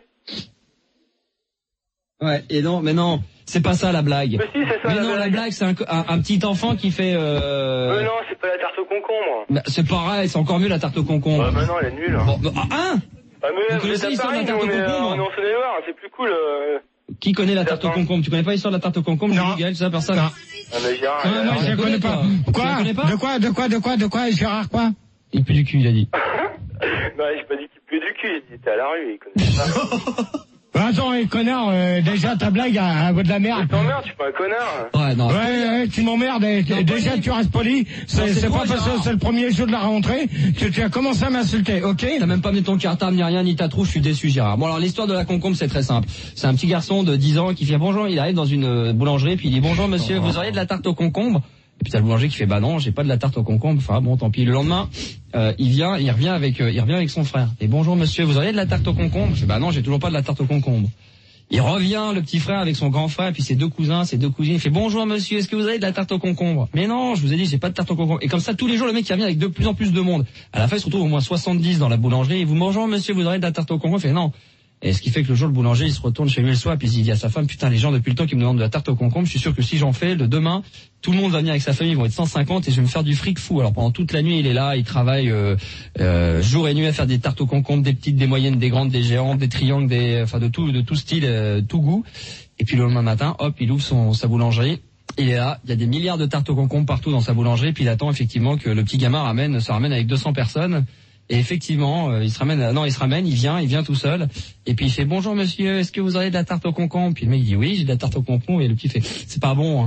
Ouais, et non, mais non, c'est pas ça la blague. Mais si, c'est ça, Mais la non, la blague. blague, c'est un, co- un, un petit enfant qui fait. Euh... Mais non, c'est pas la tarte au concombre. Bah, c'est pareil, c'est encore mieux la tarte au concombre. Ouais, bah non, elle est nulle. Hein. Bon, bah, ah, hein Ah, mais Vous vous connaissez êtes à l'histoire de la Paris, tarte nous, au on est, concombre on est en Saône-et-Loire, c'est plus cool. Euh... Qui connaît la tarte au Lapin. concombre? Tu connais pas l'histoire de la tarte au concombre? Non. Julie, Gaël, ça, personne? Non. Ah, mais Gérard, Non, il non, a- je la connais connais, pas. toi. Tu Quoi? la connais pas De quoi, de quoi, de quoi, de quoi, Gérard, quoi? Il pue du cul, il a dit. Non, j'ai pas dit qu'il puait du cul, j'ai dit, t'es à la rue, il connaît pas. Bah, attends, eh, connard, euh, déjà, ta blague, elle elle vaut de la merde. T'emmerdes, tu suis pas un connard. Ouais, non. Ouais, ouais, tu m'emmerdes. et- Non, Déjà, poli. tu restes poli. Non, C'est c'est c'est toi, pas parce que Gérard. c'est le premier jour de la rentrée que tu as commencé à m'insulter, ok? T'as même pas mis ton cartable, ni rien, ni ta trousse, je suis déçu, Gérard. Bon, alors, l'histoire de la concombre, c'est très simple. C'est un petit garçon de dix ans qui fait bonjour, il arrive dans une euh, boulangerie, puis il dit bonjour monsieur, vous auriez de la tarte au concombre? Et puis t'as le boulanger qui fait bah non, j'ai pas de la tarte au concombre. Enfin bon, tant pis. Le lendemain, euh, il vient, il revient avec, euh, il revient avec son frère. Et bonjour monsieur, vous auriez de la tarte au concombre? Je fais bah non, j'ai toujours pas de la tarte au concombre. Il revient, le petit frère, avec son grand frère, et puis ses deux cousins, ses deux cousines. Il fait bonjour monsieur, est-ce que vous avez de la tarte au concombre? Mais non, je vous ai dit, j'ai pas de tarte au concombre. Et comme ça, tous les jours, le mec qui revient avec de plus en plus de monde. À la fin, il se retrouve au moins soixante-dix dans la boulangerie. Et vous bonjour monsieur, vous aurez de la tarte au concombre? Il fait non. Et ce qui fait que le jour, le boulanger, il se retourne chez lui le soir, puis il dit à sa femme, putain, les gens, depuis le temps qui me demandent de la tarte au concombre, je suis sûr que si j'en fais, le demain, tout le monde va venir avec sa famille, ils vont être cent cinquante et je vais me faire du fric fou. Alors pendant toute la nuit, il est là, il travaille euh, euh, jour et nuit à faire des tartes au concombre, des petites, des moyennes, des grandes, des géantes, des triangles, des, enfin de tout, de tout style, euh, tout goût. Et puis le lendemain matin, hop, il ouvre son sa boulangerie. Il est là, il y a des milliards de tartes au concombre partout dans sa boulangerie, puis il attend effectivement que le petit gamin ramène, se ramène avec deux cents personnes. Et effectivement, euh, il se ramène, non, il se ramène, il vient, il vient tout seul. Et puis il fait bonjour monsieur, est-ce que vous aurez de la tarte au concombre? Puis le mec il dit oui, j'ai de la tarte au concombre. Et le petit fait, c'est pas bon. Hein.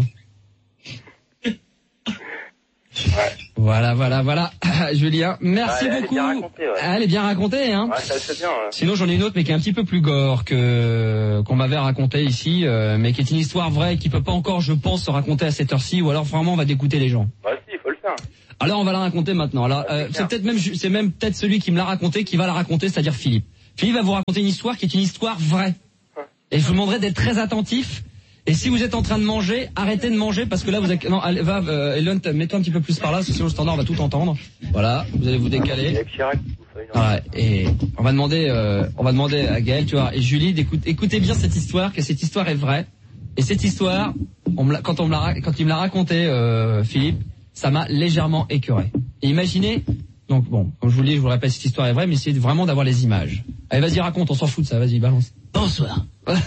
Ouais. Voilà, voilà, voilà. Julien, merci Ouais, elle est beaucoup. bien racontée, ouais. Elle est bien racontée, hein. Ouais, ça c'est bien. Ouais. Sinon j'en ai une autre, mais qui est un petit peu plus gore que qu'on m'avait raconté ici, euh, mais qui est une histoire vraie et qui peut pas encore, je pense, se raconter à cette heure-ci, ou alors vraiment on va dégoûter les gens. Bah si, il faut le faire. Alors on va la raconter maintenant. Alors euh, c'est peut-être même c'est même peut-être celui qui me l'a raconté qui va la raconter, c'est-à-dire Philippe. Philippe va vous raconter une histoire qui est une histoire vraie. Et je vous demanderai d'être très attentif. Et si vous êtes en train de manger, arrêtez de manger parce que là vous avez non, allez, va euh, Elon, mets-toi un petit peu plus par là, parce que sinon le standard va tout entendre. Voilà, vous allez vous décaler. Voilà, et on va demander euh, on va demander à Gaël, tu vois, et Julie d'écouter écoutez bien cette histoire, que cette histoire est vraie. Et cette histoire, on me l'a, quand on me l'a quand il me l'a raconté euh, Philippe, ça m'a légèrement écœuré. Et imaginez, donc bon, comme je vous le dis, je vous répète, cette histoire est vraie, mais essayez vraiment d'avoir les images. Allez, vas-y, raconte, on s'en fout de ça, vas-y, balance. Bonsoir.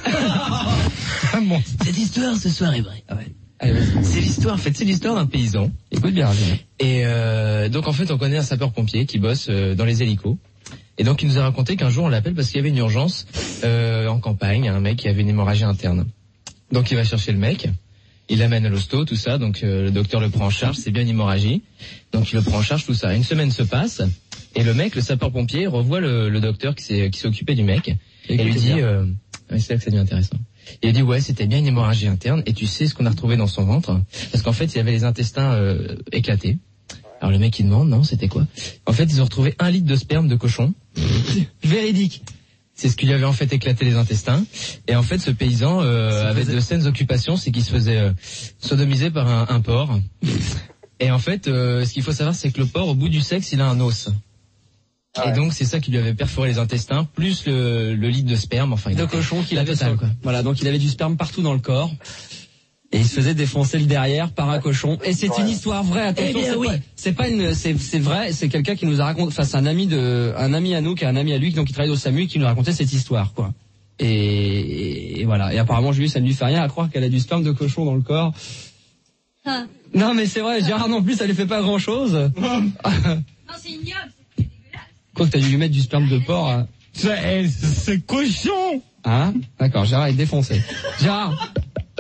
bon. Cette histoire ce soir est vraie. Ah ouais. Allez, vas-y. C'est l'histoire, en fait, c'est l'histoire d'un paysan. Écoute bien, Julie. Et euh, donc en fait, on connaît un sapeur-pompier qui bosse euh, dans les hélicos. Et donc il nous a raconté qu'un jour on l'appelle parce qu'il y avait une urgence euh, en campagne, un mec qui avait une hémorragie interne. Donc il va chercher le mec. Il l'amène à l'hosto, tout ça, donc euh, le docteur le prend en charge, c'est bien une hémorragie. Donc il le prend en charge, tout ça. Une semaine se passe, et le mec, le sapeur-pompier, revoit le, le docteur qui s'est qui s'est occupé du mec, et, et lui dit, euh, ouais, c'est là que ça devient intéressant. Il dit, ouais, c'était bien une hémorragie interne, et tu sais ce qu'on a retrouvé dans son ventre? Parce qu'en fait, il y avait les intestins euh, éclatés. Alors le mec il demande, non, c'était quoi? En fait, ils ont retrouvé un litre de sperme de cochon. Véridique. C'est ce qui lui avait en fait éclaté les intestins. Et en fait, ce paysan euh, avait de saines occupations, c'est qu'il se faisait euh, sodomiser par un, un porc. Et en fait, euh, ce qu'il faut savoir, c'est que le porc, au bout du sexe, il a un os. Ah ouais. Et donc, c'est ça qui lui avait perforé les intestins, plus le, le litre de sperme. Enfin, de cochon qu'il avait total, sur... quoi. Voilà, donc il avait du sperme partout dans le corps. Et il se faisait défoncer le derrière par un cochon. Et c'est ouais. une histoire vraie. Attention, eh c'est, oui. pas, c'est pas une, c'est, c'est vrai. C'est quelqu'un qui nous a raconté. Enfin, c'est un ami de, un ami à nous, qui est un ami à lui, donc qui travaille au SAMU, qui nous a raconté cette histoire, quoi. Et, et voilà. Et apparemment, Julie, ça ne lui fait rien à croire qu'elle a du sperme de cochon dans le corps. Ah. Non, mais c'est vrai. Gérard non plus, ça lui fait pas grand chose. non, c'est ignoble. C'est dégueulasse. Quoi que t'as dû lui mettre du sperme de porc. Hein. C'est, c'est cochon. Hein? D'accord. Gérard est défoncé. Gérard.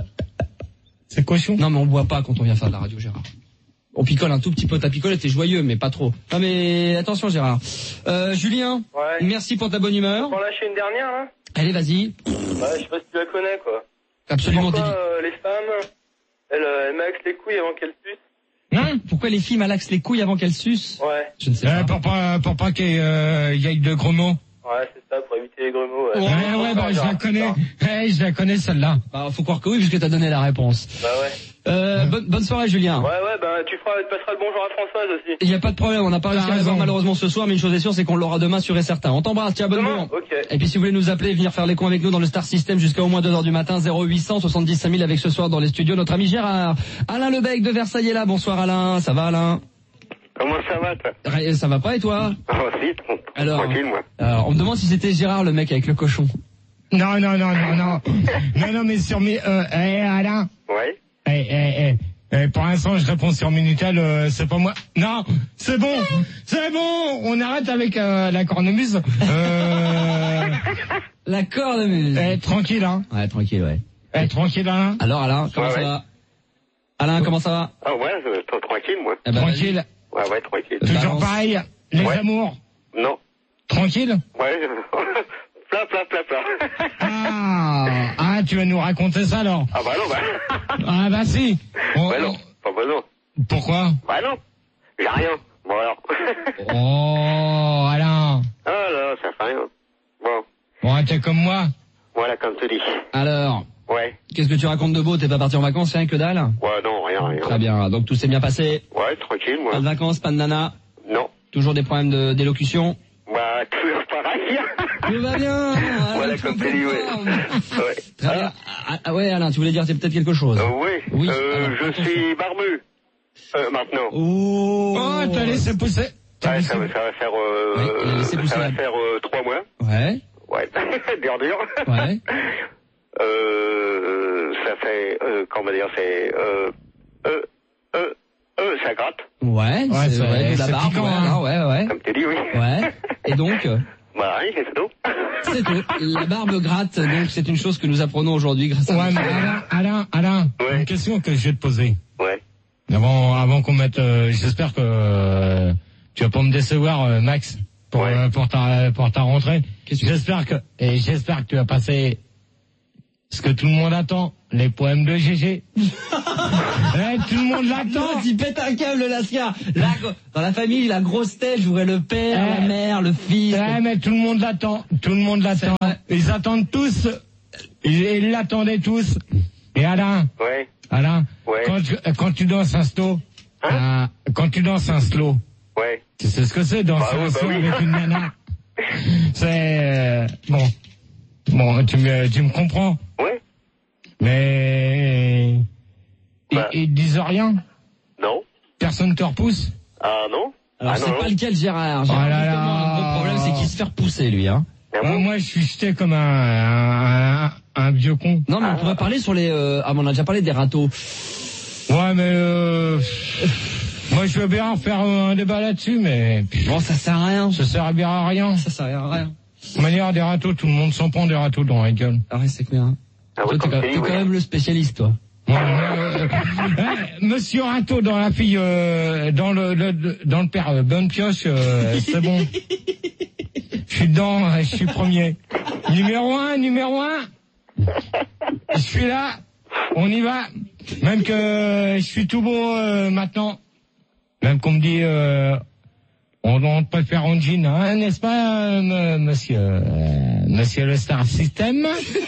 C'est cochon. Non, mais on boit pas quand on vient faire de la radio, Gérard. On picole un tout petit peu. Ta picole était joyeux, mais pas trop. Non, mais attention, Gérard. Euh, Julien. Ouais. Merci pour ta bonne humeur. On va en lâcher une dernière, là. Allez, vas-y. Ouais, je sais pas si tu la connais, quoi. Absolument. Pourquoi euh, les femmes, elles, elles malaxent les couilles avant qu'elles sucent? Hein? Pourquoi les filles malaxent les couilles avant qu'elles sucent? Ouais. Je ne sais euh, pas. Pour pas, pour pas qu'il euh, y ait de gros mots. Ouais, c'est ça, pour éviter les gros mots. Ouais, ouais, ouais, ouais bah, je la connais. Hey, je la connais, celle-là. Bah, faut croire que oui, puisque t'as donné la réponse. Bah ouais. Euh, bonne, bonne soirée, Julien. Ouais, ouais, bah, tu feras, tu passeras le bonjour à Françoise aussi. Il y a pas de problème, on n'a pas réussi à l'avoir malheureusement ce soir, mais une chose est sûre, c'est qu'on l'aura demain sûr et certain. On t'embrasse, tiens, bonne nuit. Ok. Et puis si vous voulez nous appeler, venir faire les cons avec nous dans le Star System jusqu'à au moins deux heures du matin, zéro huit cent soixante-dix cinq mille avec ce soir dans les studios, notre ami Gérard. Alain Lebec de Versailles est là, bonsoir Alain, ça va Alain? Comment ça va, toi? Ça va pas et toi? Oh, si, tranquille, alors, tranquille, moi. Alors, on me demande si c'était Gérard le mec avec le cochon. Non, non, non, non, non. non, non, mais sur mes... Euh, eh, Alain? Ouais? Eh, eh, eh. Eh, pour l'instant, je réponds sur Minitel, euh, c'est pas moi. Non, c'est bon, c'est bon, on arrête avec euh, la cornemuse. Euh... La cornemuse. Eh, tranquille, hein. Ouais, tranquille, ouais. Eh, tranquille, Alain. Alors, Alain, comment ouais, ça ouais. va? Alain, comment ça va? Ah ouais, euh, tranquille, moi. Eh ben, tranquille. Ouais, ouais, tranquille. Toujours Balance. pareil, les ouais. amours. Non. Tranquille. Ouais, plat, plat, plat, plat. Ah, ah, tu vas nous raconter ça alors? Ah bah non, bah. Ah bah si. On, bah non, pas bah non. Pourquoi? Bah non, j'ai rien. Bon alors. Oh, Alain. Ah là, ça fait rien. Bon. Bon, t'es comme moi. Voilà, comme tu dis. Alors, ouais. Qu'est-ce que tu racontes de beau? T'es pas parti en vacances, rien que dalle? Ouais, non, rien, rien. Très bien, donc tout s'est bien passé? Ouais, tranquille, moi. Pas de vacances, pas de nana? Non. Toujours des problèmes de, d'élocution? Bah, toujours pareil. Tout va bien. Voilà, comme tu dis, ouais. ouais. Très bien. Ah, ah, ouais, Alain, tu voulais dire peut-être quelque chose? Euh, oui. Oui. Euh, alors, je attention. suis barbu. Euh, maintenant. Oh. Oh, t'as laissé pousser. Ouais, ça, va- ça va faire, euh, Ouais, il a laissé pousser ça va la- faire euh, trois mois. Ouais. Ouais. dur, dur. Ouais. Euh, ça fait, euh, comment dire, c'est, euh, euh, euh, euh, ça gratte. Ouais, Ouais, c'est c'est- ouais, de la c'est barbe, piquant, ouais, hein. non, ouais, ouais. Comme tu dis, oui. Ouais. Et donc, euh, Bah, rien, c'est tout. c'est tout. La barbe gratte, donc c'est une chose que nous apprenons aujourd'hui grâce à Ouais, mais Alain, Alain, Alain, Ouais. une question que je vais te poser. Ouais. Avant, avant qu'on mette, euh, j'espère que euh, tu vas pas me décevoir, euh, Max, pour Ouais. euh, pour ta pour ta rentrée. J'espère que et j'espère que tu vas passer ce que tout le monde attend, les poèmes de G G. Ouais, tout le monde l'attend. Non, tu pètes un câble, Lascar. Là, dans la famille, la grosse tête jouerait le père, Ouais. la mère, le fils. Ouais, mais tout le monde l'attend. Tout le monde l'attend. Ils attendent tous. Ils ils l'attendaient tous. Et Alain, Ouais. Alain, Ouais. quand tu quand tu danses un slow, Hein euh, quand tu danses un slow, Ouais. tu sais ce que c'est danser Bah oui, un bah slow oui. avec une nana. C'est euh, bon, bon, tu me tu me comprends. Ouais. Mais ils, Bah. ils disent rien. Non. Personne te repousse. Ah, non. Alors, ah, c'est non, pas non. le cas de Gérard. Oh Gérard, là justement, là. un gros problème, c'est qu'il se fait repousser, lui, hein. Ah Moi, bon moi, je suis jeté comme un un, un, un vieux con. Non, mais on pourrait parler sur les, euh, ah, mais on a déjà parlé des râteaux. Ouais, mais euh, moi, je veux bien faire un débat là-dessus, mais Bon, ça sert à rien. ça sert bien à rien. Ça sert à rien. De toute manière, des râteaux, tout le monde s'en prend des râteaux dans la gueule. Ah ouais, c'est clair. Hein. Ah, Toi, oui, t'es comme quand, tu t'es dis, quand oui. même le spécialiste, toi. Ouais, euh, eh, Monsieur Râteau dans la fille, euh, dans le, le- dans le père euh, bonne pioche, euh, c'est bon. Je suis dedans, euh, je suis premier. Numéro un, numéro un. Je suis là, on y va. Même que euh, je suis tout beau euh, maintenant. Même qu'on me dit, euh, on, on préfère en jean, hein, n'est-ce pas, euh, m- monsieur, euh, monsieur le Star System?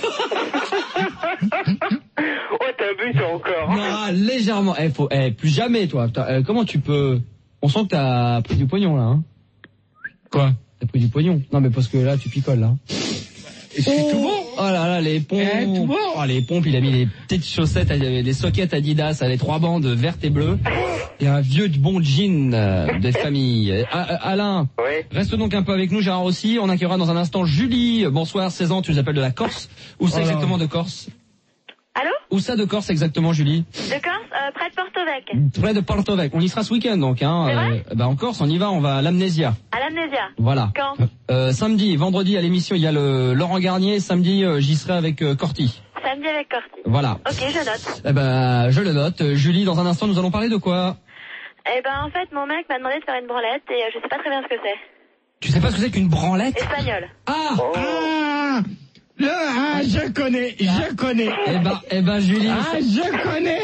Ouais, t'as bu, toi, encore. Non, légèrement. Eh, faut, eh, plus jamais, toi. T'as- euh, comment tu peux, on sent que t'as pris du pognon, là, hein. Quoi? T'as pris du pognon. Non, mais parce que là, tu picoles, là. Je suis tout beau. Oh là là, les pompes. Eh, tout beau. Oh, les pompes, il a mis les petites chaussettes, euh, des sockets Adidas, les trois bandes vertes et bleues. Et un vieux bon jean euh, des familles. Euh, euh, Alain, Ouais. reste donc un peu avec nous, Gérard aussi. On accueillera dans un instant Julie. Bonsoir, seize ans, tu nous appelles de la Corse. Où c'est Oh là. exactement de Corse? Allô? Où ça de Corse exactement, Julie? De Corse, euh, près de Porto Vecchio. Près de Porto Vecchio. On y sera ce week-end donc. Hein. C'est vrai bah en Corse, on y va, on va à l'Amnésia. À l'Amnésia. Voilà. Quand? Euh, samedi, vendredi à l'émission, il y a le Laurent Garnier. Samedi, euh, j'y serai avec euh, Corty. Samedi avec Corti. Voilà. Ok, je note. Eh ben, je le note. Euh, Julie, dans un instant, nous allons parler de quoi? Eh ben, en fait, mon mec m'a demandé de faire une branlette et euh, je sais pas très bien ce que c'est. Tu sais pas ce que c'est qu'une branlette? Espagnol. Ah, Ah, le, ah, je connais, je connais. Eh ben, eh ben, Julie. Ah, je connais.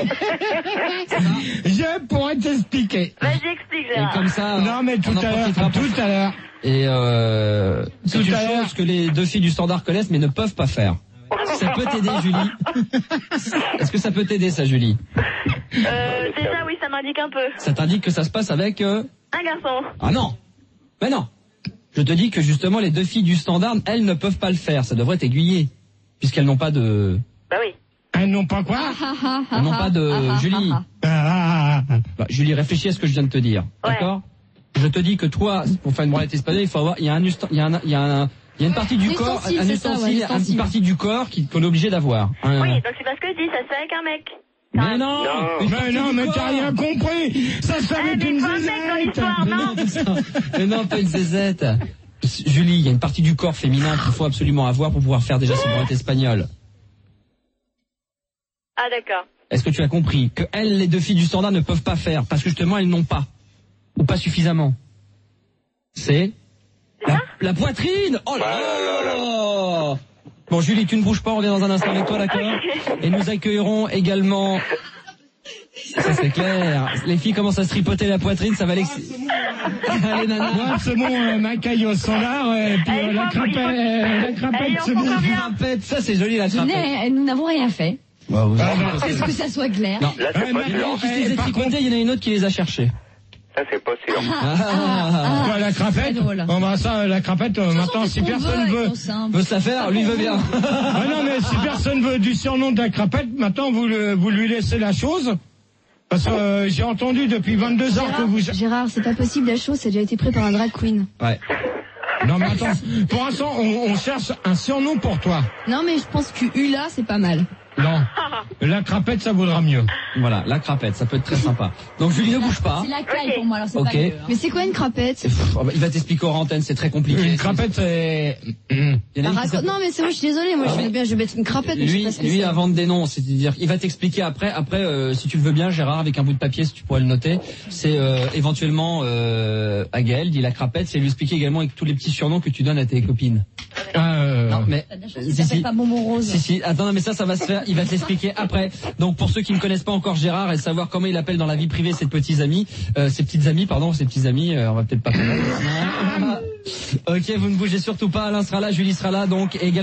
Je pourrais t'expliquer. Vas-y, explique, Et Gérard. comme ça, Non, mais tout on en à l'heure, profitera pour- tout à l'heure. Et euh, c'est Tout une à l'heure. chose que les deux filles du standard connaissent mais ne peuvent pas faire. Ça peut t'aider, Julie. Est-ce que ça peut t'aider, ça, Julie? Euh, déjà, oui, ça m'indique un peu. Ça t'indique que ça se passe avec... euh, Un garçon. Ah non. Mais non. Je te dis que justement, les deux filles du standard, elles ne peuvent pas le faire. Ça devrait t'aiguiller. Puisqu'elles n'ont pas de... Bah oui. Elles n'ont pas quoi? Elles n'ont pas de... Julie. Ah, Bah, Julie, réfléchis à ce que je viens de te dire. Ouais. D'accord? Je te dis que toi, pour faire une branlette espagnole, il faut avoir... Il y a un... usta- Il y a un... Il y a un il y a une partie du corps, L'ustensile, un c'est ça, ouais, ustensile, l'ustensile. une partie du corps qui- qu'on est obligé d'avoir. Un- Oui, donc c'est pas ce que je dis, ça se fait avec un mec. Mais non, Non. une mais partie non, du mais corps. t'as rien compris. Ça, ça Eh, va être mais une quoi, mec, dans zézette. l'histoire, non? Mais non, pas une zézette. Julie, il y a une partie du corps féminin qu'il faut absolument avoir pour pouvoir faire déjà cette branlette espagnole. Ah, d'accord. Est-ce que tu as compris que elles, les deux filles du standard, ne peuvent pas faire parce que justement elles n'ont pas ou pas suffisamment. C'est la, la poitrine. Oh là là. Bon, Julie, tu ne bouges pas, on revient dans un instant avec toi, d'accord? Et nous accueillerons également. Ça c'est clair. Les filles commencent à se tripoter la poitrine, ça va les. Allez, nana. Ouais, c'est bon, euh, ma caille au standard, et puis euh, la crapette, euh, la crapette, c'est bien. Crapette, ça c'est joli la Je crapette. n'ai- Nous n'avons rien fait. Bah, vous Ah, bah, Est-ce que ça soit clair? Non. Là, c'est Ouais, pas mais sûr. non, Qui se eh, les a par tripotés, il y en a une autre qui les a cherchés. Ça, c'est pas sûr. Ah. Quoi, la crapette? Très drôle. On va ça, la crapette, euh, maintenant, si personne veut. Veut se la faire, lui veut bien. Ah non, mais si personne veut du surnom de la crapette, maintenant, vous, le, vous lui laissez la chose. Parce que euh, j'ai entendu depuis vingt-deux heures que vous... Gérard, c'est pas possible, la chose, ça a déjà été pris par un drag queen. Ouais. Non, mais attends, pour l'instant, on, on cherche un surnom pour toi. Non, mais je pense que Hula, c'est pas mal. Non. La crapette, ça vaudra mieux. Voilà, la crapette, ça peut être très sympa. Donc Julie, ne bouge pas. C'est la caille pour moi, alors c'est Ok. pas mieux. Mais c'est quoi une crapette? Pff, il va t'expliquer hors antenne, c'est très compliqué. Une crapette, c'est... Il y en a Bah, une qui raconte- s'appelle- Non mais c'est moi, je suis désolée, moi je vais bien, je vais mettre une crapette, mais je sais Lui, pas ce que lui c'est. invente des noms, c'est-à-dire, il va t'expliquer après. Après, euh, si tu le veux bien, Gérard, avec un bout de papier, si tu pourrais le noter, c'est euh, éventuellement euh, à Gaël, dit la crapette, c'est lui expliquer également avec tous les petits surnoms que tu donnes à tes copines. Euh... Non, mais Il s'appelle pas Bonbon Rose. Si, si, attends, non, mais ça, ça va se faire, il va te l'expliquer après. Donc, pour ceux qui ne connaissent pas encore Gérard et savoir comment il appelle dans la vie privée ses petits amis, euh, ses petites amies, pardon, ses petits amis, euh, on va peut-être pas connaître. Ok, vous ne bougez surtout pas, Alain sera là, Julie sera là, donc également.